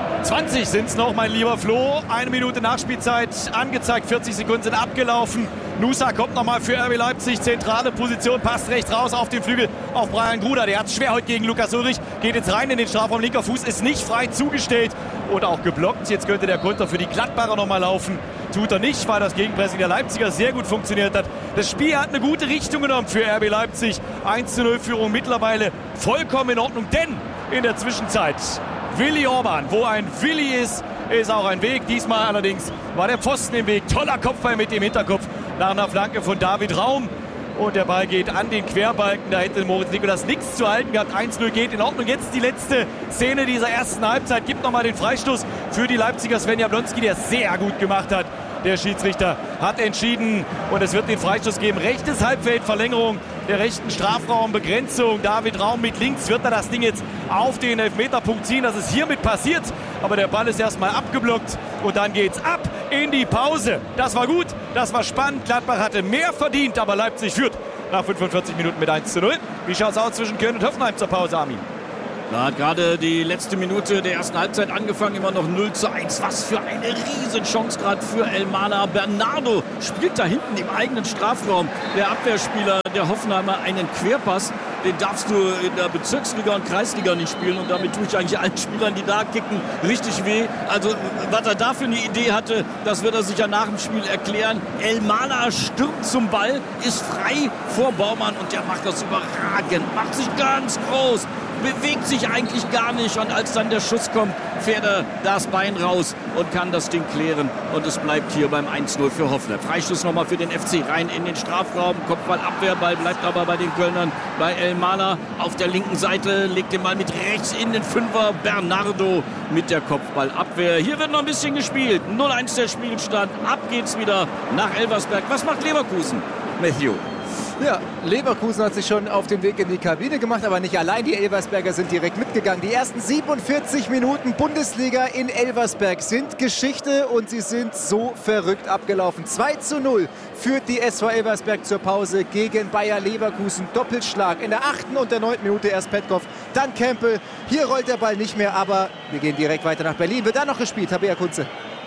20 sind es noch, mein lieber Flo. 1 Minute Nachspielzeit angezeigt, 40 Sekunden sind abgelaufen. Nusa kommt nochmal für RB Leipzig, zentrale Position, passt rechts raus auf den Flügel auf Brian Gruder. Der hat es schwer heute gegen Lukas Ulrich, geht jetzt rein in den Strafraum, linker Fuß ist nicht frei zugestellt und auch geblockt. Jetzt könnte der Konter für die Gladbacher nochmal laufen. Tut er nicht, weil das Gegenpressing der Leipziger sehr gut funktioniert hat. Das Spiel hat eine gute Richtung genommen für RB Leipzig. 1:0 Führung mittlerweile vollkommen in Ordnung, denn in der Zwischenzeit Willi Orban, wo ein Willi ist auch ein Weg. Diesmal allerdings war der Pfosten im Weg. Toller Kopfball mit dem Hinterkopf nach einer Flanke von David Raum. Und der Ball geht an den Querbalken. Da hätte Moritz Nikolas nichts zu halten gehabt. 1:0 geht in Ordnung. Jetzt die letzte Szene dieser ersten Halbzeit. Gibt nochmal den Freistoß für die Leipziger. Sven Jablonski, der es sehr gut gemacht hat. Der Schiedsrichter hat entschieden und es wird den Freistoß geben. Rechtes Halbfeld, Verlängerung der rechten Strafraumbegrenzung. David Raum mit links. Wird er das Ding jetzt auf den Elfmeterpunkt ziehen? Das ist hiermit passiert. Aber der Ball ist erstmal abgeblockt und dann geht's ab in die Pause. Das war gut, das war spannend. Gladbach hatte mehr verdient, aber Leipzig führt nach 45 Minuten mit 1:0. Wie schaut's aus zwischen Köln und Hoffenheim zur Pause, Armin? Da hat gerade die letzte Minute der ersten Halbzeit angefangen, immer noch 0:1. Was für eine Riesenchance gerade für Elmalah. Bernardo spielt da hinten im eigenen Strafraum. Der Abwehrspieler der Hoffenheimer einen Querpass. Den darfst du in der Bezirksliga und Kreisliga nicht spielen. Und damit tue ich eigentlich allen Spielern, die da kicken, richtig weh. Also was er da für eine Idee hatte, das wird er sich ja nach dem Spiel erklären. Elmalah stürmt zum Ball, ist frei vor Baumann und der macht das überragend. Macht sich ganz groß. Bewegt sich eigentlich gar nicht und als dann der Schuss kommt, fährt er das Bein raus und kann das Ding klären und es bleibt hier beim 1:0 für Hoffenheim. Freistoß nochmal für den FC, rein in den Strafraum, Kopfballabwehr, Ball bleibt aber bei den Kölnern, bei Elmalah auf der linken Seite, legt den Ball mit rechts in den Fünfer, Bernardo mit der Kopfballabwehr. Hier wird noch ein bisschen gespielt, 0:1 der Spielstand, ab geht's wieder nach Elversberg. Was macht Leverkusen? Matthew. Ja, Leverkusen hat sich schon auf den Weg in die Kabine gemacht, aber nicht allein. Die Elversberger sind direkt mitgegangen. Die ersten 47 Minuten Bundesliga in Elversberg sind Geschichte und sie sind so verrückt abgelaufen. 2:0 führt die SV Elversberg zur Pause gegen Bayer Leverkusen. Doppelschlag in der 8. und der 9. Minute erst Petkov, dann Kempel. Hier rollt der Ball nicht mehr, aber wir gehen direkt weiter nach Berlin. Wird da noch gespielt, Tabea Kunze?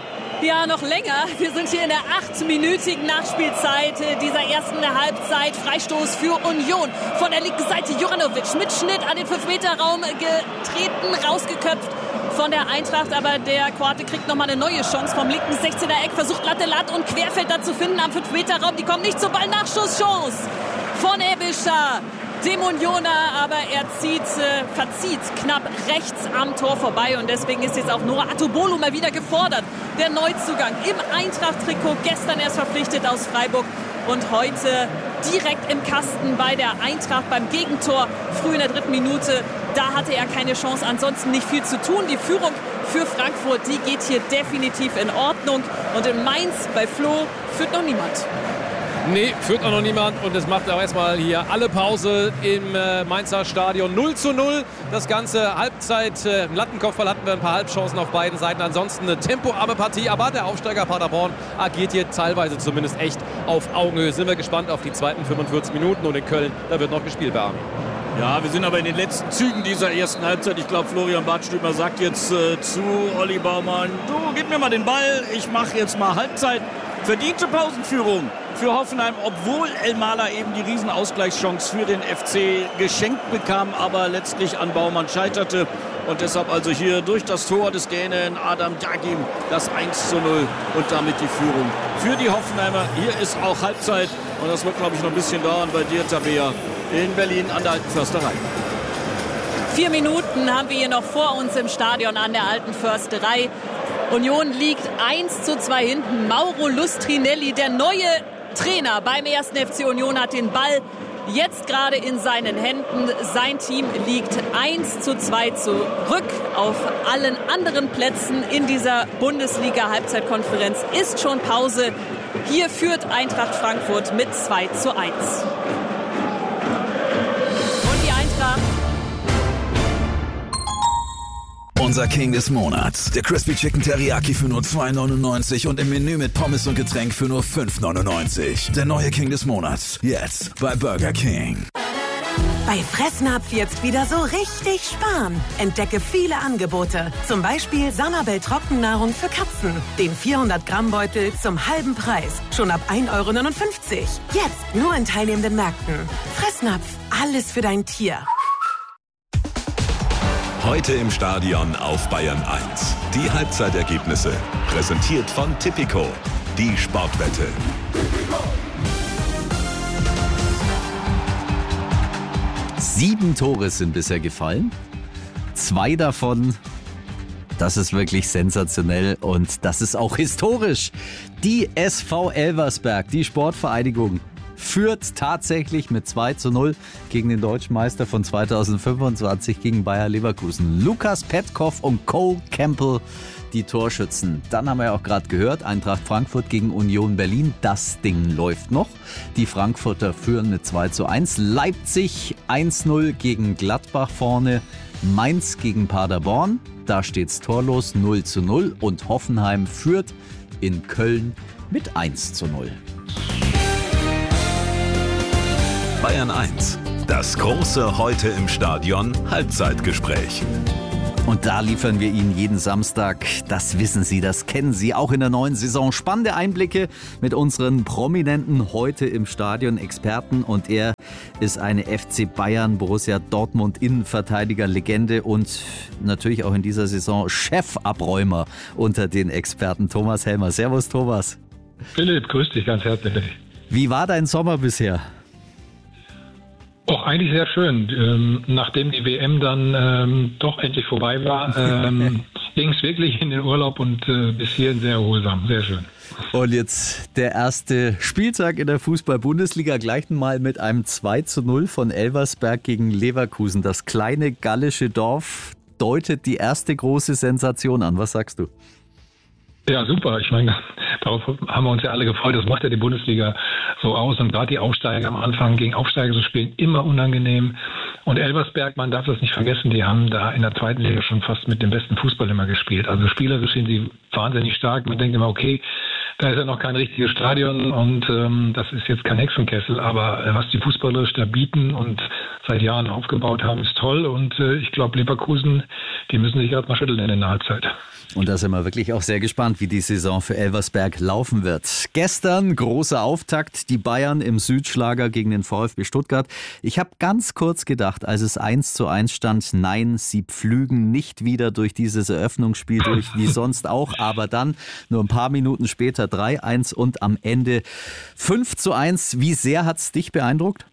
Ja, noch länger. Wir sind hier in der 8-minütigen Nachspielzeit dieser ersten Halbzeit. Freistoß für Union. Von der linken Seite Juranovic mit Schnitt an den 5-Meter-Raum getreten, rausgeköpft von der Eintracht. Aber der Kroate kriegt nochmal eine neue Chance vom linken 16er Eck. Versucht Lattelat und Querfelder zu finden am 5-Meter-Raum. Die kommen nicht zum Ball. Nachschusschance von Ebischer. Dem Unioner, aber er verzieht knapp rechts am Tor vorbei und deswegen ist jetzt auch Noah Atubolu mal wieder gefordert. Der Neuzugang im Eintracht-Trikot, gestern erst verpflichtet aus Freiburg und heute direkt im Kasten bei der Eintracht beim Gegentor, früh in der 3. Minute. Da hatte er keine Chance, ansonsten nicht viel zu tun. Die Führung für Frankfurt, die geht hier definitiv in Ordnung und in Mainz bei Flo führt noch niemand. Nee, führt auch noch niemand und es macht auch erstmal hier alle Pause im Mainzer Stadion. 0:0. Das ganze Halbzeit. Im Lattenkopfball hatten wir ein paar Halbchancen auf beiden Seiten. Ansonsten eine tempoarme Partie, aber der Aufsteiger Paderborn agiert hier teilweise zumindest echt auf Augenhöhe. Sind wir gespannt auf die zweiten 45 Minuten und in Köln, da wird noch gespielt bei Armin. Ja, wir sind aber in den letzten Zügen dieser ersten Halbzeit. Ich glaube, Florian Bartstümer sagt jetzt zu Olli Baumann, du, gib mir mal den Ball, ich mache jetzt mal Halbzeit. Verdiente Pausenführung für Hoffenheim, obwohl Elmalah eben die Riesenausgleichschance für den FC geschenkt bekam, aber letztlich an Baumann scheiterte. Und deshalb also hier durch das Tor des Dänen Adam Dagim das 1:0 und damit die Führung für die Hoffenheimer. Hier ist auch Halbzeit und das wird, glaube ich, noch ein bisschen dauern bei dir, Tabea, in Berlin an der Alten Försterei. 4 Minuten haben wir hier noch vor uns im Stadion an der Alten Försterei. Union liegt 1:2 hinten. Mauro Lustrinelli, der neue Trainer beim 1. FC Union, hat den Ball jetzt gerade in seinen Händen. Sein Team liegt 1:2 zurück. Auf allen anderen Plätzen in dieser Bundesliga-Halbzeitkonferenz ist schon Pause. Hier führt Eintracht Frankfurt mit 2:1. Und die Eintracht. Unser King des Monats. Der Crispy Chicken Teriyaki für nur 2,99 und im Menü mit Pommes und Getränk für nur 5,99. Der neue King des Monats. Jetzt bei Burger King. Bei Fressnapf jetzt wieder so richtig sparen. Entdecke viele Angebote. Zum Beispiel Sanabel Trockennahrung für Katzen. Den 400-Gramm-Beutel zum halben Preis. Schon ab 1,59 €. Jetzt nur in teilnehmenden Märkten. Fressnapf. Alles für dein Tier. Heute im Stadion auf Bayern 1. Die Halbzeitergebnisse. Präsentiert von Tipico. Die Sportwette. 7 Tore sind bisher gefallen. 2 davon, das ist wirklich sensationell und das ist auch historisch. Die SV Elversberg, die Sportvereinigung, führt tatsächlich mit 2:0 gegen den Deutschen Meister von 2025 gegen Bayer Leverkusen. Lukas Petkov und Cole Campbell, die Torschützen. Dann haben wir ja auch gerade gehört, Eintracht Frankfurt gegen Union Berlin. Das Ding läuft noch. Die Frankfurter führen mit 2:1. Leipzig 1:0 gegen Gladbach vorne. Mainz gegen Paderborn. Da steht's torlos 0:0. Und Hoffenheim führt in Köln mit 1:0. Bayern 1. Das große Heute im Stadion Halbzeitgespräch. Und da liefern wir Ihnen jeden Samstag, das wissen Sie, das kennen Sie, auch in der neuen Saison. Spannende Einblicke mit unseren prominenten Heute im Stadion Experten. Und er ist eine FC Bayern, Borussia Dortmund Innenverteidiger-Legende und natürlich auch in dieser Saison Chefabräumer unter den Experten. Thomas Helmer. Servus, Thomas. Philipp, grüß dich ganz herzlich. Wie war dein Sommer bisher? Auch eigentlich sehr schön. Nachdem die WM dann doch endlich vorbei war, ging es wirklich in den Urlaub und bis hierhin sehr erholsam. Sehr schön. Und jetzt der erste Spieltag in der Fußball-Bundesliga. Gleich mal mit einem 2:0 von Elversberg gegen Leverkusen. Das kleine gallische Dorf deutet die erste große Sensation an. Was sagst du? Ja, super. Ich meine, darauf haben wir uns ja alle gefreut. Das macht ja die Bundesliga so aus. Und gerade die Aufsteiger am Anfang gegen Aufsteiger zu spielen, immer unangenehm. Und Elversberg, man darf das nicht vergessen, die haben da in der zweiten Liga schon fast mit dem besten Fußball immer gespielt. Also spielerisch sind sie wahnsinnig stark. Man denkt immer, okay, da ist ja noch kein richtiges Stadion und das ist jetzt kein Hexenkessel. Aber was die fußballerisch da bieten und seit Jahren aufgebaut haben, ist toll. Und ich glaube, Leverkusen, die müssen sich gerade mal schütteln in der Halbzeit. Und da sind wir wirklich auch sehr gespannt, wie die Saison für Elversberg laufen wird. Gestern großer Auftakt, die Bayern im Südschlager gegen den VfB Stuttgart. Ich habe ganz kurz gedacht, als es 1:1 stand, nein, sie pflügen nicht wieder durch dieses Eröffnungsspiel durch, wie sonst auch. Aber dann nur ein paar Minuten später 3:1 und am Ende 5:1. Wie sehr hat es dich beeindruckt?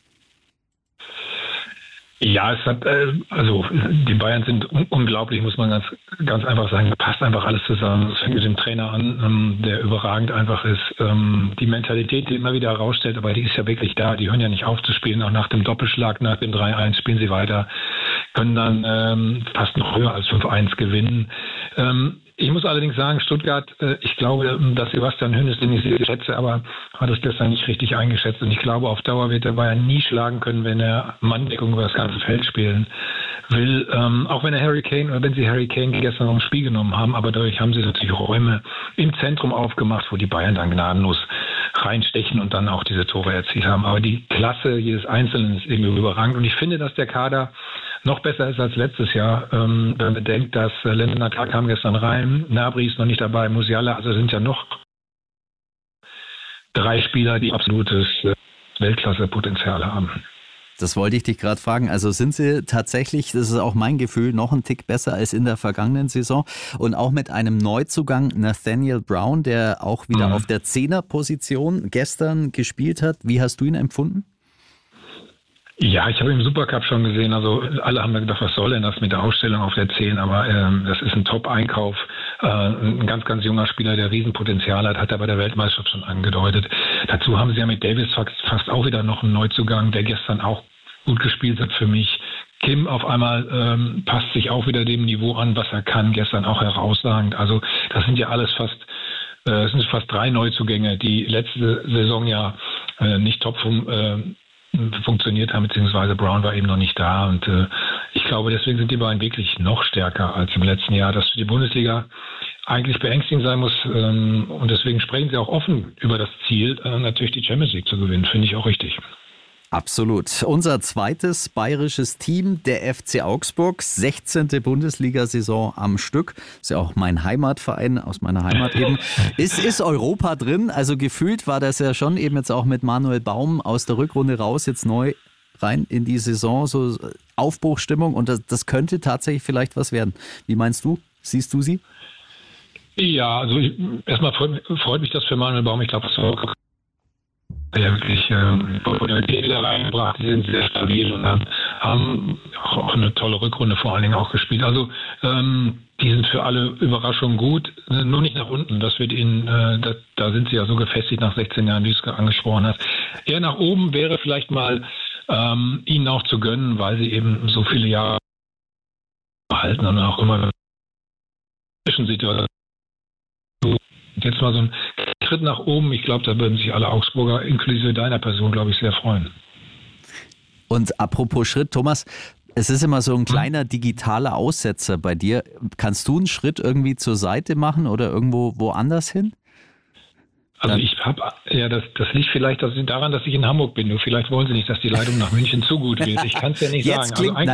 Ja, es hat, also die Bayern sind unglaublich, muss man ganz einfach sagen. Da passt einfach alles zusammen. Es fängt mit dem Trainer an, der überragend einfach ist. Die Mentalität, die immer wieder herausstellt, aber die ist ja wirklich da. Die hören ja nicht auf zu spielen. Auch nach dem Doppelschlag, nach dem 3:1 spielen sie weiter, können dann fast noch höher als 5:1 gewinnen. Ich muss allerdings sagen, Stuttgart, ich glaube, dass Sebastian Hoeneß, den ich sehr schätze, aber hat es gestern nicht richtig eingeschätzt. Und ich glaube, auf Dauer wird der Bayern nie schlagen können, wenn er Manndeckung über das ganze Feld spielen will. Auch wenn er Harry Kane oder wenn sie Harry Kane gestern noch ins Spiel genommen haben, aber dadurch haben sie natürlich Räume im Zentrum aufgemacht, wo die Bayern dann gnadenlos reinstechen und dann auch diese Tore erzielt haben. Aber die Klasse jedes Einzelnen ist irgendwie überragend. Und ich finde, dass der Kader noch besser ist als letztes Jahr, wenn man bedenkt, dass Lennart kam gestern rein, Gnabry ist noch nicht dabei, Musiala, also sind ja noch 3 Spieler, die absolutes Weltklasse-Potenzial haben. Das wollte ich dich gerade fragen. Also sind sie tatsächlich, das ist auch mein Gefühl, noch einen Tick besser als in der vergangenen Saison und auch mit einem Neuzugang Nathaniel Brown, der auch wieder auf der 10er-Position gestern gespielt hat. Wie hast du ihn empfunden? Ja, ich habe im Supercup schon gesehen, also alle haben mir gedacht, was soll denn das mit der Ausstellung auf der 10, aber das ist ein Top-Einkauf, ein ganz, ganz junger Spieler, der Riesenpotenzial hat er bei der Weltmeisterschaft schon angedeutet. Dazu haben sie ja mit Davis fast auch wieder noch einen Neuzugang, der gestern auch gut gespielt hat für mich. Kim auf einmal passt sich auch wieder dem Niveau an, was er kann, gestern auch herausragend. Also das sind ja alles fast Es sind fast 3 Neuzugänge, die letzte Saison ja nicht top funktioniert haben, beziehungsweise Brown war eben noch nicht da. Und ich glaube, deswegen sind die beiden wirklich noch stärker als im letzten Jahr, dass für die Bundesliga eigentlich beängstigend sein muss. Und deswegen sprechen sie auch offen über das Ziel, natürlich die Champions League zu gewinnen. Finde ich auch richtig. Absolut. Unser zweites bayerisches Team, der FC Augsburg, 16. Bundesliga-Saison am Stück. Ist ja auch mein Heimatverein, aus meiner Heimat eben. Ist Europa drin? Also gefühlt war das ja schon eben jetzt auch mit Manuel Baum aus der Rückrunde raus, jetzt neu rein in die Saison, so Aufbruchstimmung, und das könnte tatsächlich vielleicht was werden. Wie meinst du? Siehst du sie? Ja, also erstmal freut mich das für Manuel Baum. Ich glaube, das war auch wirklich Popularität wieder reingebracht. Die sind sehr stabil und haben auch eine tolle Rückrunde vor allen Dingen auch gespielt. Also die sind für alle Überraschungen gut, nur nicht nach unten. Das wird ihnen, da sind sie ja so gefestigt nach 16 Jahren, wie du es angesprochen hast. Eher nach oben wäre vielleicht mal ihnen auch zu gönnen, weil sie eben so viele Jahre halten und auch immer Zwischensituationen. Jetzt mal so ein Schritt nach oben. Ich glaube, da würden sich alle Augsburger, inklusive deiner Person, glaube ich, sehr freuen. Und apropos Schritt, Thomas, es ist immer so ein kleiner digitaler Aussetzer bei dir. Kannst du einen Schritt irgendwie zur Seite machen oder irgendwo woanders hin? Also ich habe, ja, das liegt vielleicht daran, dass ich in Hamburg bin. Nur vielleicht wollen sie nicht, dass die Leitung nach München zu gut wird. Ich kann es ja nicht sagen.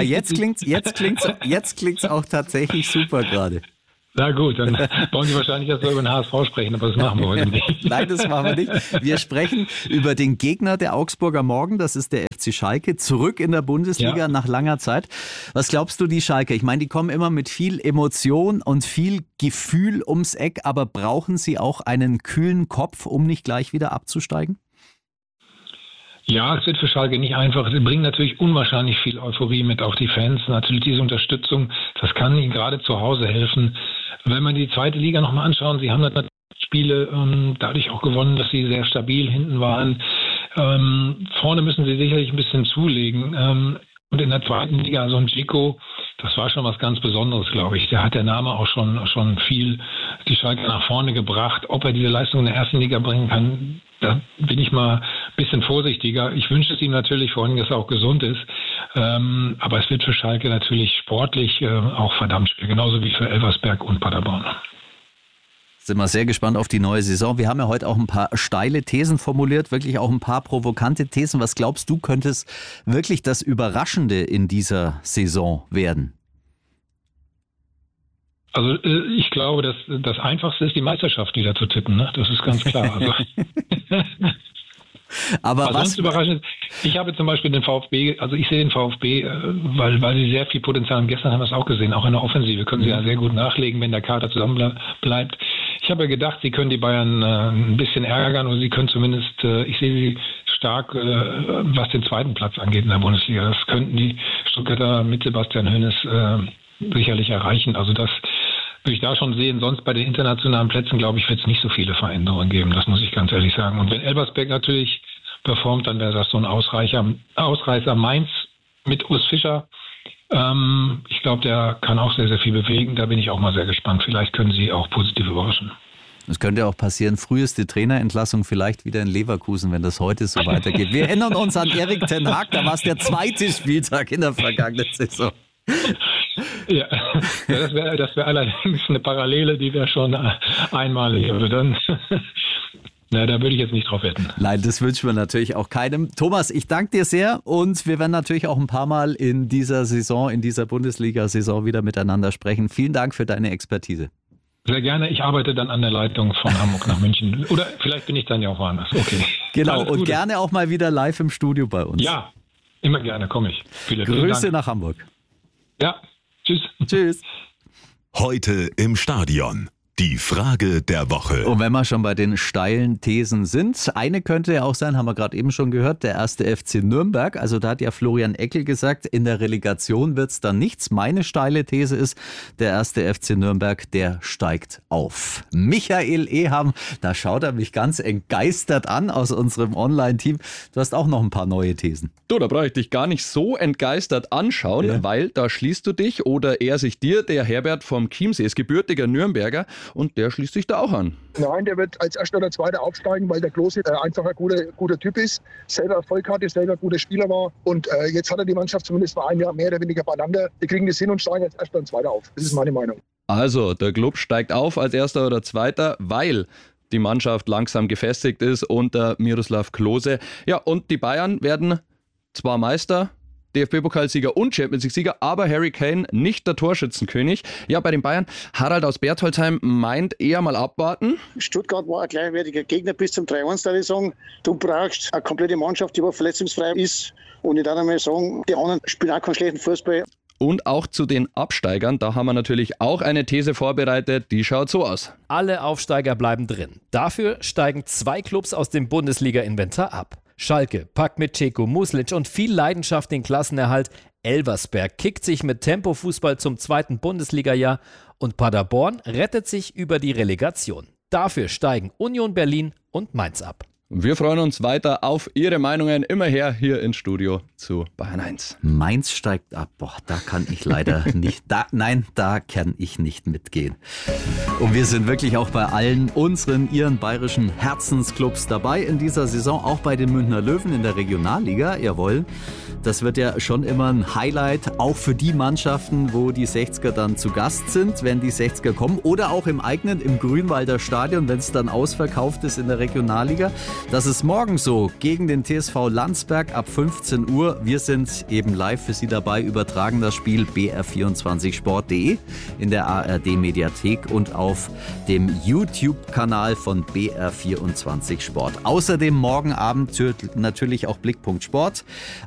Jetzt klingt's auch tatsächlich super gerade. Na gut, dann wollen Sie wahrscheinlich, dass wir über den HSV sprechen, aber das machen wir heute nicht. Nein, das machen wir nicht. Wir sprechen über den Gegner der Augsburger morgen, das ist der FC Schalke, zurück in der Bundesliga nach langer Zeit. Was glaubst du, die Schalke? Ich meine, die kommen immer mit viel Emotion und viel Gefühl ums Eck, aber brauchen sie auch einen kühlen Kopf, um nicht gleich wieder abzusteigen? Ja, es wird für Schalke nicht einfach. Sie bringen natürlich unwahrscheinlich viel Euphorie mit, auch die Fans. Natürlich diese Unterstützung, das kann ihnen gerade zu Hause helfen. Wenn man die zweite Liga nochmal anschauen, sie haben natürlich Spiele dadurch auch gewonnen, dass sie sehr stabil hinten waren. Vorne müssen sie sicherlich ein bisschen zulegen. Und in der zweiten Liga, so ein Dzeko, das war schon was ganz Besonderes, glaube ich. Der hat der Name auch schon viel die Schalke nach vorne gebracht. Ob er diese Leistung in der ersten Liga bringen kann, da bin ich mal ein bisschen vorsichtiger. Ich wünsche es ihm natürlich, vor allem, dass er auch gesund ist. Aber es wird für Schalke natürlich sportlich auch verdammt schwer, genauso wie für Elversberg und Paderborn. Sind wir sehr gespannt auf die neue Saison. Wir haben ja heute auch ein paar steile Thesen formuliert, wirklich auch ein paar provokante Thesen. Was glaubst du, könnte es wirklich das Überraschende in dieser Saison werden? Also ich glaube, dass das Einfachste ist, die Meisterschaft wieder zu tippen. Ne? Das ist ganz klar. Also aber was sonst überraschend ist, ich habe zum Beispiel den VfB, also ich sehe den VfB, weil sie sehr viel Potenzial haben. Gestern haben wir es auch gesehen, auch in der Offensive können sie ja sehr gut nachlegen, wenn der Kader zusammen bleibt. Ich habe ja gedacht, sie können die Bayern ein bisschen ärgern oder sie können zumindest, ich sehe sie stark, was den zweiten Platz angeht in der Bundesliga. Das könnten die Stuttgarter mit Sebastian Hoeneß sicherlich erreichen. Also das würde ich da schon sehen. Sonst bei den internationalen Plätzen, glaube ich, wird es nicht so viele Veränderungen geben. Das muss ich ganz ehrlich sagen. Und wenn Elversberg natürlich performt, dann wäre das so ein Ausreißer. Mainz mit Urs Fischer. Ich glaube, der kann auch sehr, sehr viel bewegen. Da bin ich auch mal sehr gespannt. Vielleicht können sie auch positiv überraschen. Es könnte auch passieren, früheste Trainerentlassung vielleicht wieder in Leverkusen, wenn das heute so weitergeht. Wir erinnern uns an Erik ten Hag, da war es der zweite Spieltag in der vergangenen Saison. Ja, das wäre allerdings eine Parallele, die wäre schon einmalig. Also dann, da würde ich jetzt nicht drauf wetten. Nein, das wünschen wir natürlich auch keinem. Thomas, ich danke dir sehr und wir werden natürlich auch ein paar Mal in dieser Saison, in dieser Bundesliga-Saison wieder miteinander sprechen. Vielen Dank für deine Expertise. Sehr gerne. Ich arbeite dann an der Leitung von Hamburg nach München. Oder vielleicht bin ich dann ja auch woanders. Okay. Genau, und gerne auch mal wieder live im Studio bei uns. Ja, immer gerne, komme ich. Grüße nach Hamburg. Ja, tschüss. Tschüss. Heute im Stadion. Die Frage der Woche. Und wenn wir schon bei den steilen Thesen sind, eine könnte ja auch sein, haben wir gerade eben schon gehört, der erste FC Nürnberg. Also da hat ja Florian Eckel gesagt, in der Relegation wird es dann nichts. Meine steile These ist, der erste FC Nürnberg, der steigt auf. Michael Eham, da schaut er mich ganz entgeistert an aus unserem Online-Team. Du hast auch noch ein paar neue Thesen. Du, da brauche ich dich gar nicht so entgeistert anschauen, weil da schließt du dich oder er sich dir, der Herbert vom Chiemsee ist gebürtiger Nürnberger und der schließt sich da auch an. Nein, der wird als Erster oder Zweiter aufsteigen, weil der Klose einfach ein guter Typ ist, selber Erfolg hatte, selber ein guter Spieler war und jetzt hat er die Mannschaft zumindest mal ein Jahr mehr oder weniger beieinander. Die kriegen das hin und steigen als Erster und Zweiter auf. Das ist meine Meinung. Also, der Club steigt auf als Erster oder Zweiter, weil die Mannschaft langsam gefestigt ist unter Miroslav Klose. Ja, und die Bayern werden zwar Meister, DFB-Pokalsieger und Champions League-Sieger, aber Harry Kane nicht der Torschützenkönig. Ja, bei den Bayern, Harald aus Bertholdsheim meint eher mal abwarten. Stuttgart war ein gleichwertiger Gegner bis zum 3-1 der Saison. Du brauchst eine komplette Mannschaft, die verletzungsfrei ist. Und ich darf einmal sagen, die anderen spielen auch keinen schlechten Fußball. Und auch zu den Absteigern, da haben wir natürlich auch eine These vorbereitet, die schaut so aus. Alle Aufsteiger bleiben drin. Dafür steigen 2 Clubs aus dem Bundesliga-Inventar ab. Schalke packt mit Ceko, Muslic und viel Leidenschaft den Klassenerhalt. Elversberg kickt sich mit Tempo-Fußball zum 2. Bundesliga-Jahr und Paderborn rettet sich über die Relegation. Dafür steigen Union Berlin und Mainz ab. Wir freuen uns weiter auf Ihre Meinungen. Immer her hier ins Studio zu Bayern 1. Mainz steigt ab. Boah, da kann ich leider nicht. Da kann ich nicht mitgehen. Und wir sind wirklich auch bei allen Ihren bayerischen Herzensclubs dabei in dieser Saison. Auch bei den Münchner Löwen in der Regionalliga. Jawohl. Das wird ja schon immer ein Highlight, auch für die Mannschaften, wo die 60er dann zu Gast sind, wenn die 60er kommen. Oder auch im eigenen, im Grünwalder Stadion, wenn es dann ausverkauft ist in der Regionalliga. Das ist morgen so gegen den TSV Landsberg ab 15 Uhr. Wir sind eben live für Sie dabei, übertragen das Spiel br24sport.de in der ARD-Mediathek und auf dem YouTube-Kanal von BR24 Sport. Außerdem morgen Abend natürlich auch Blickpunkt Sport.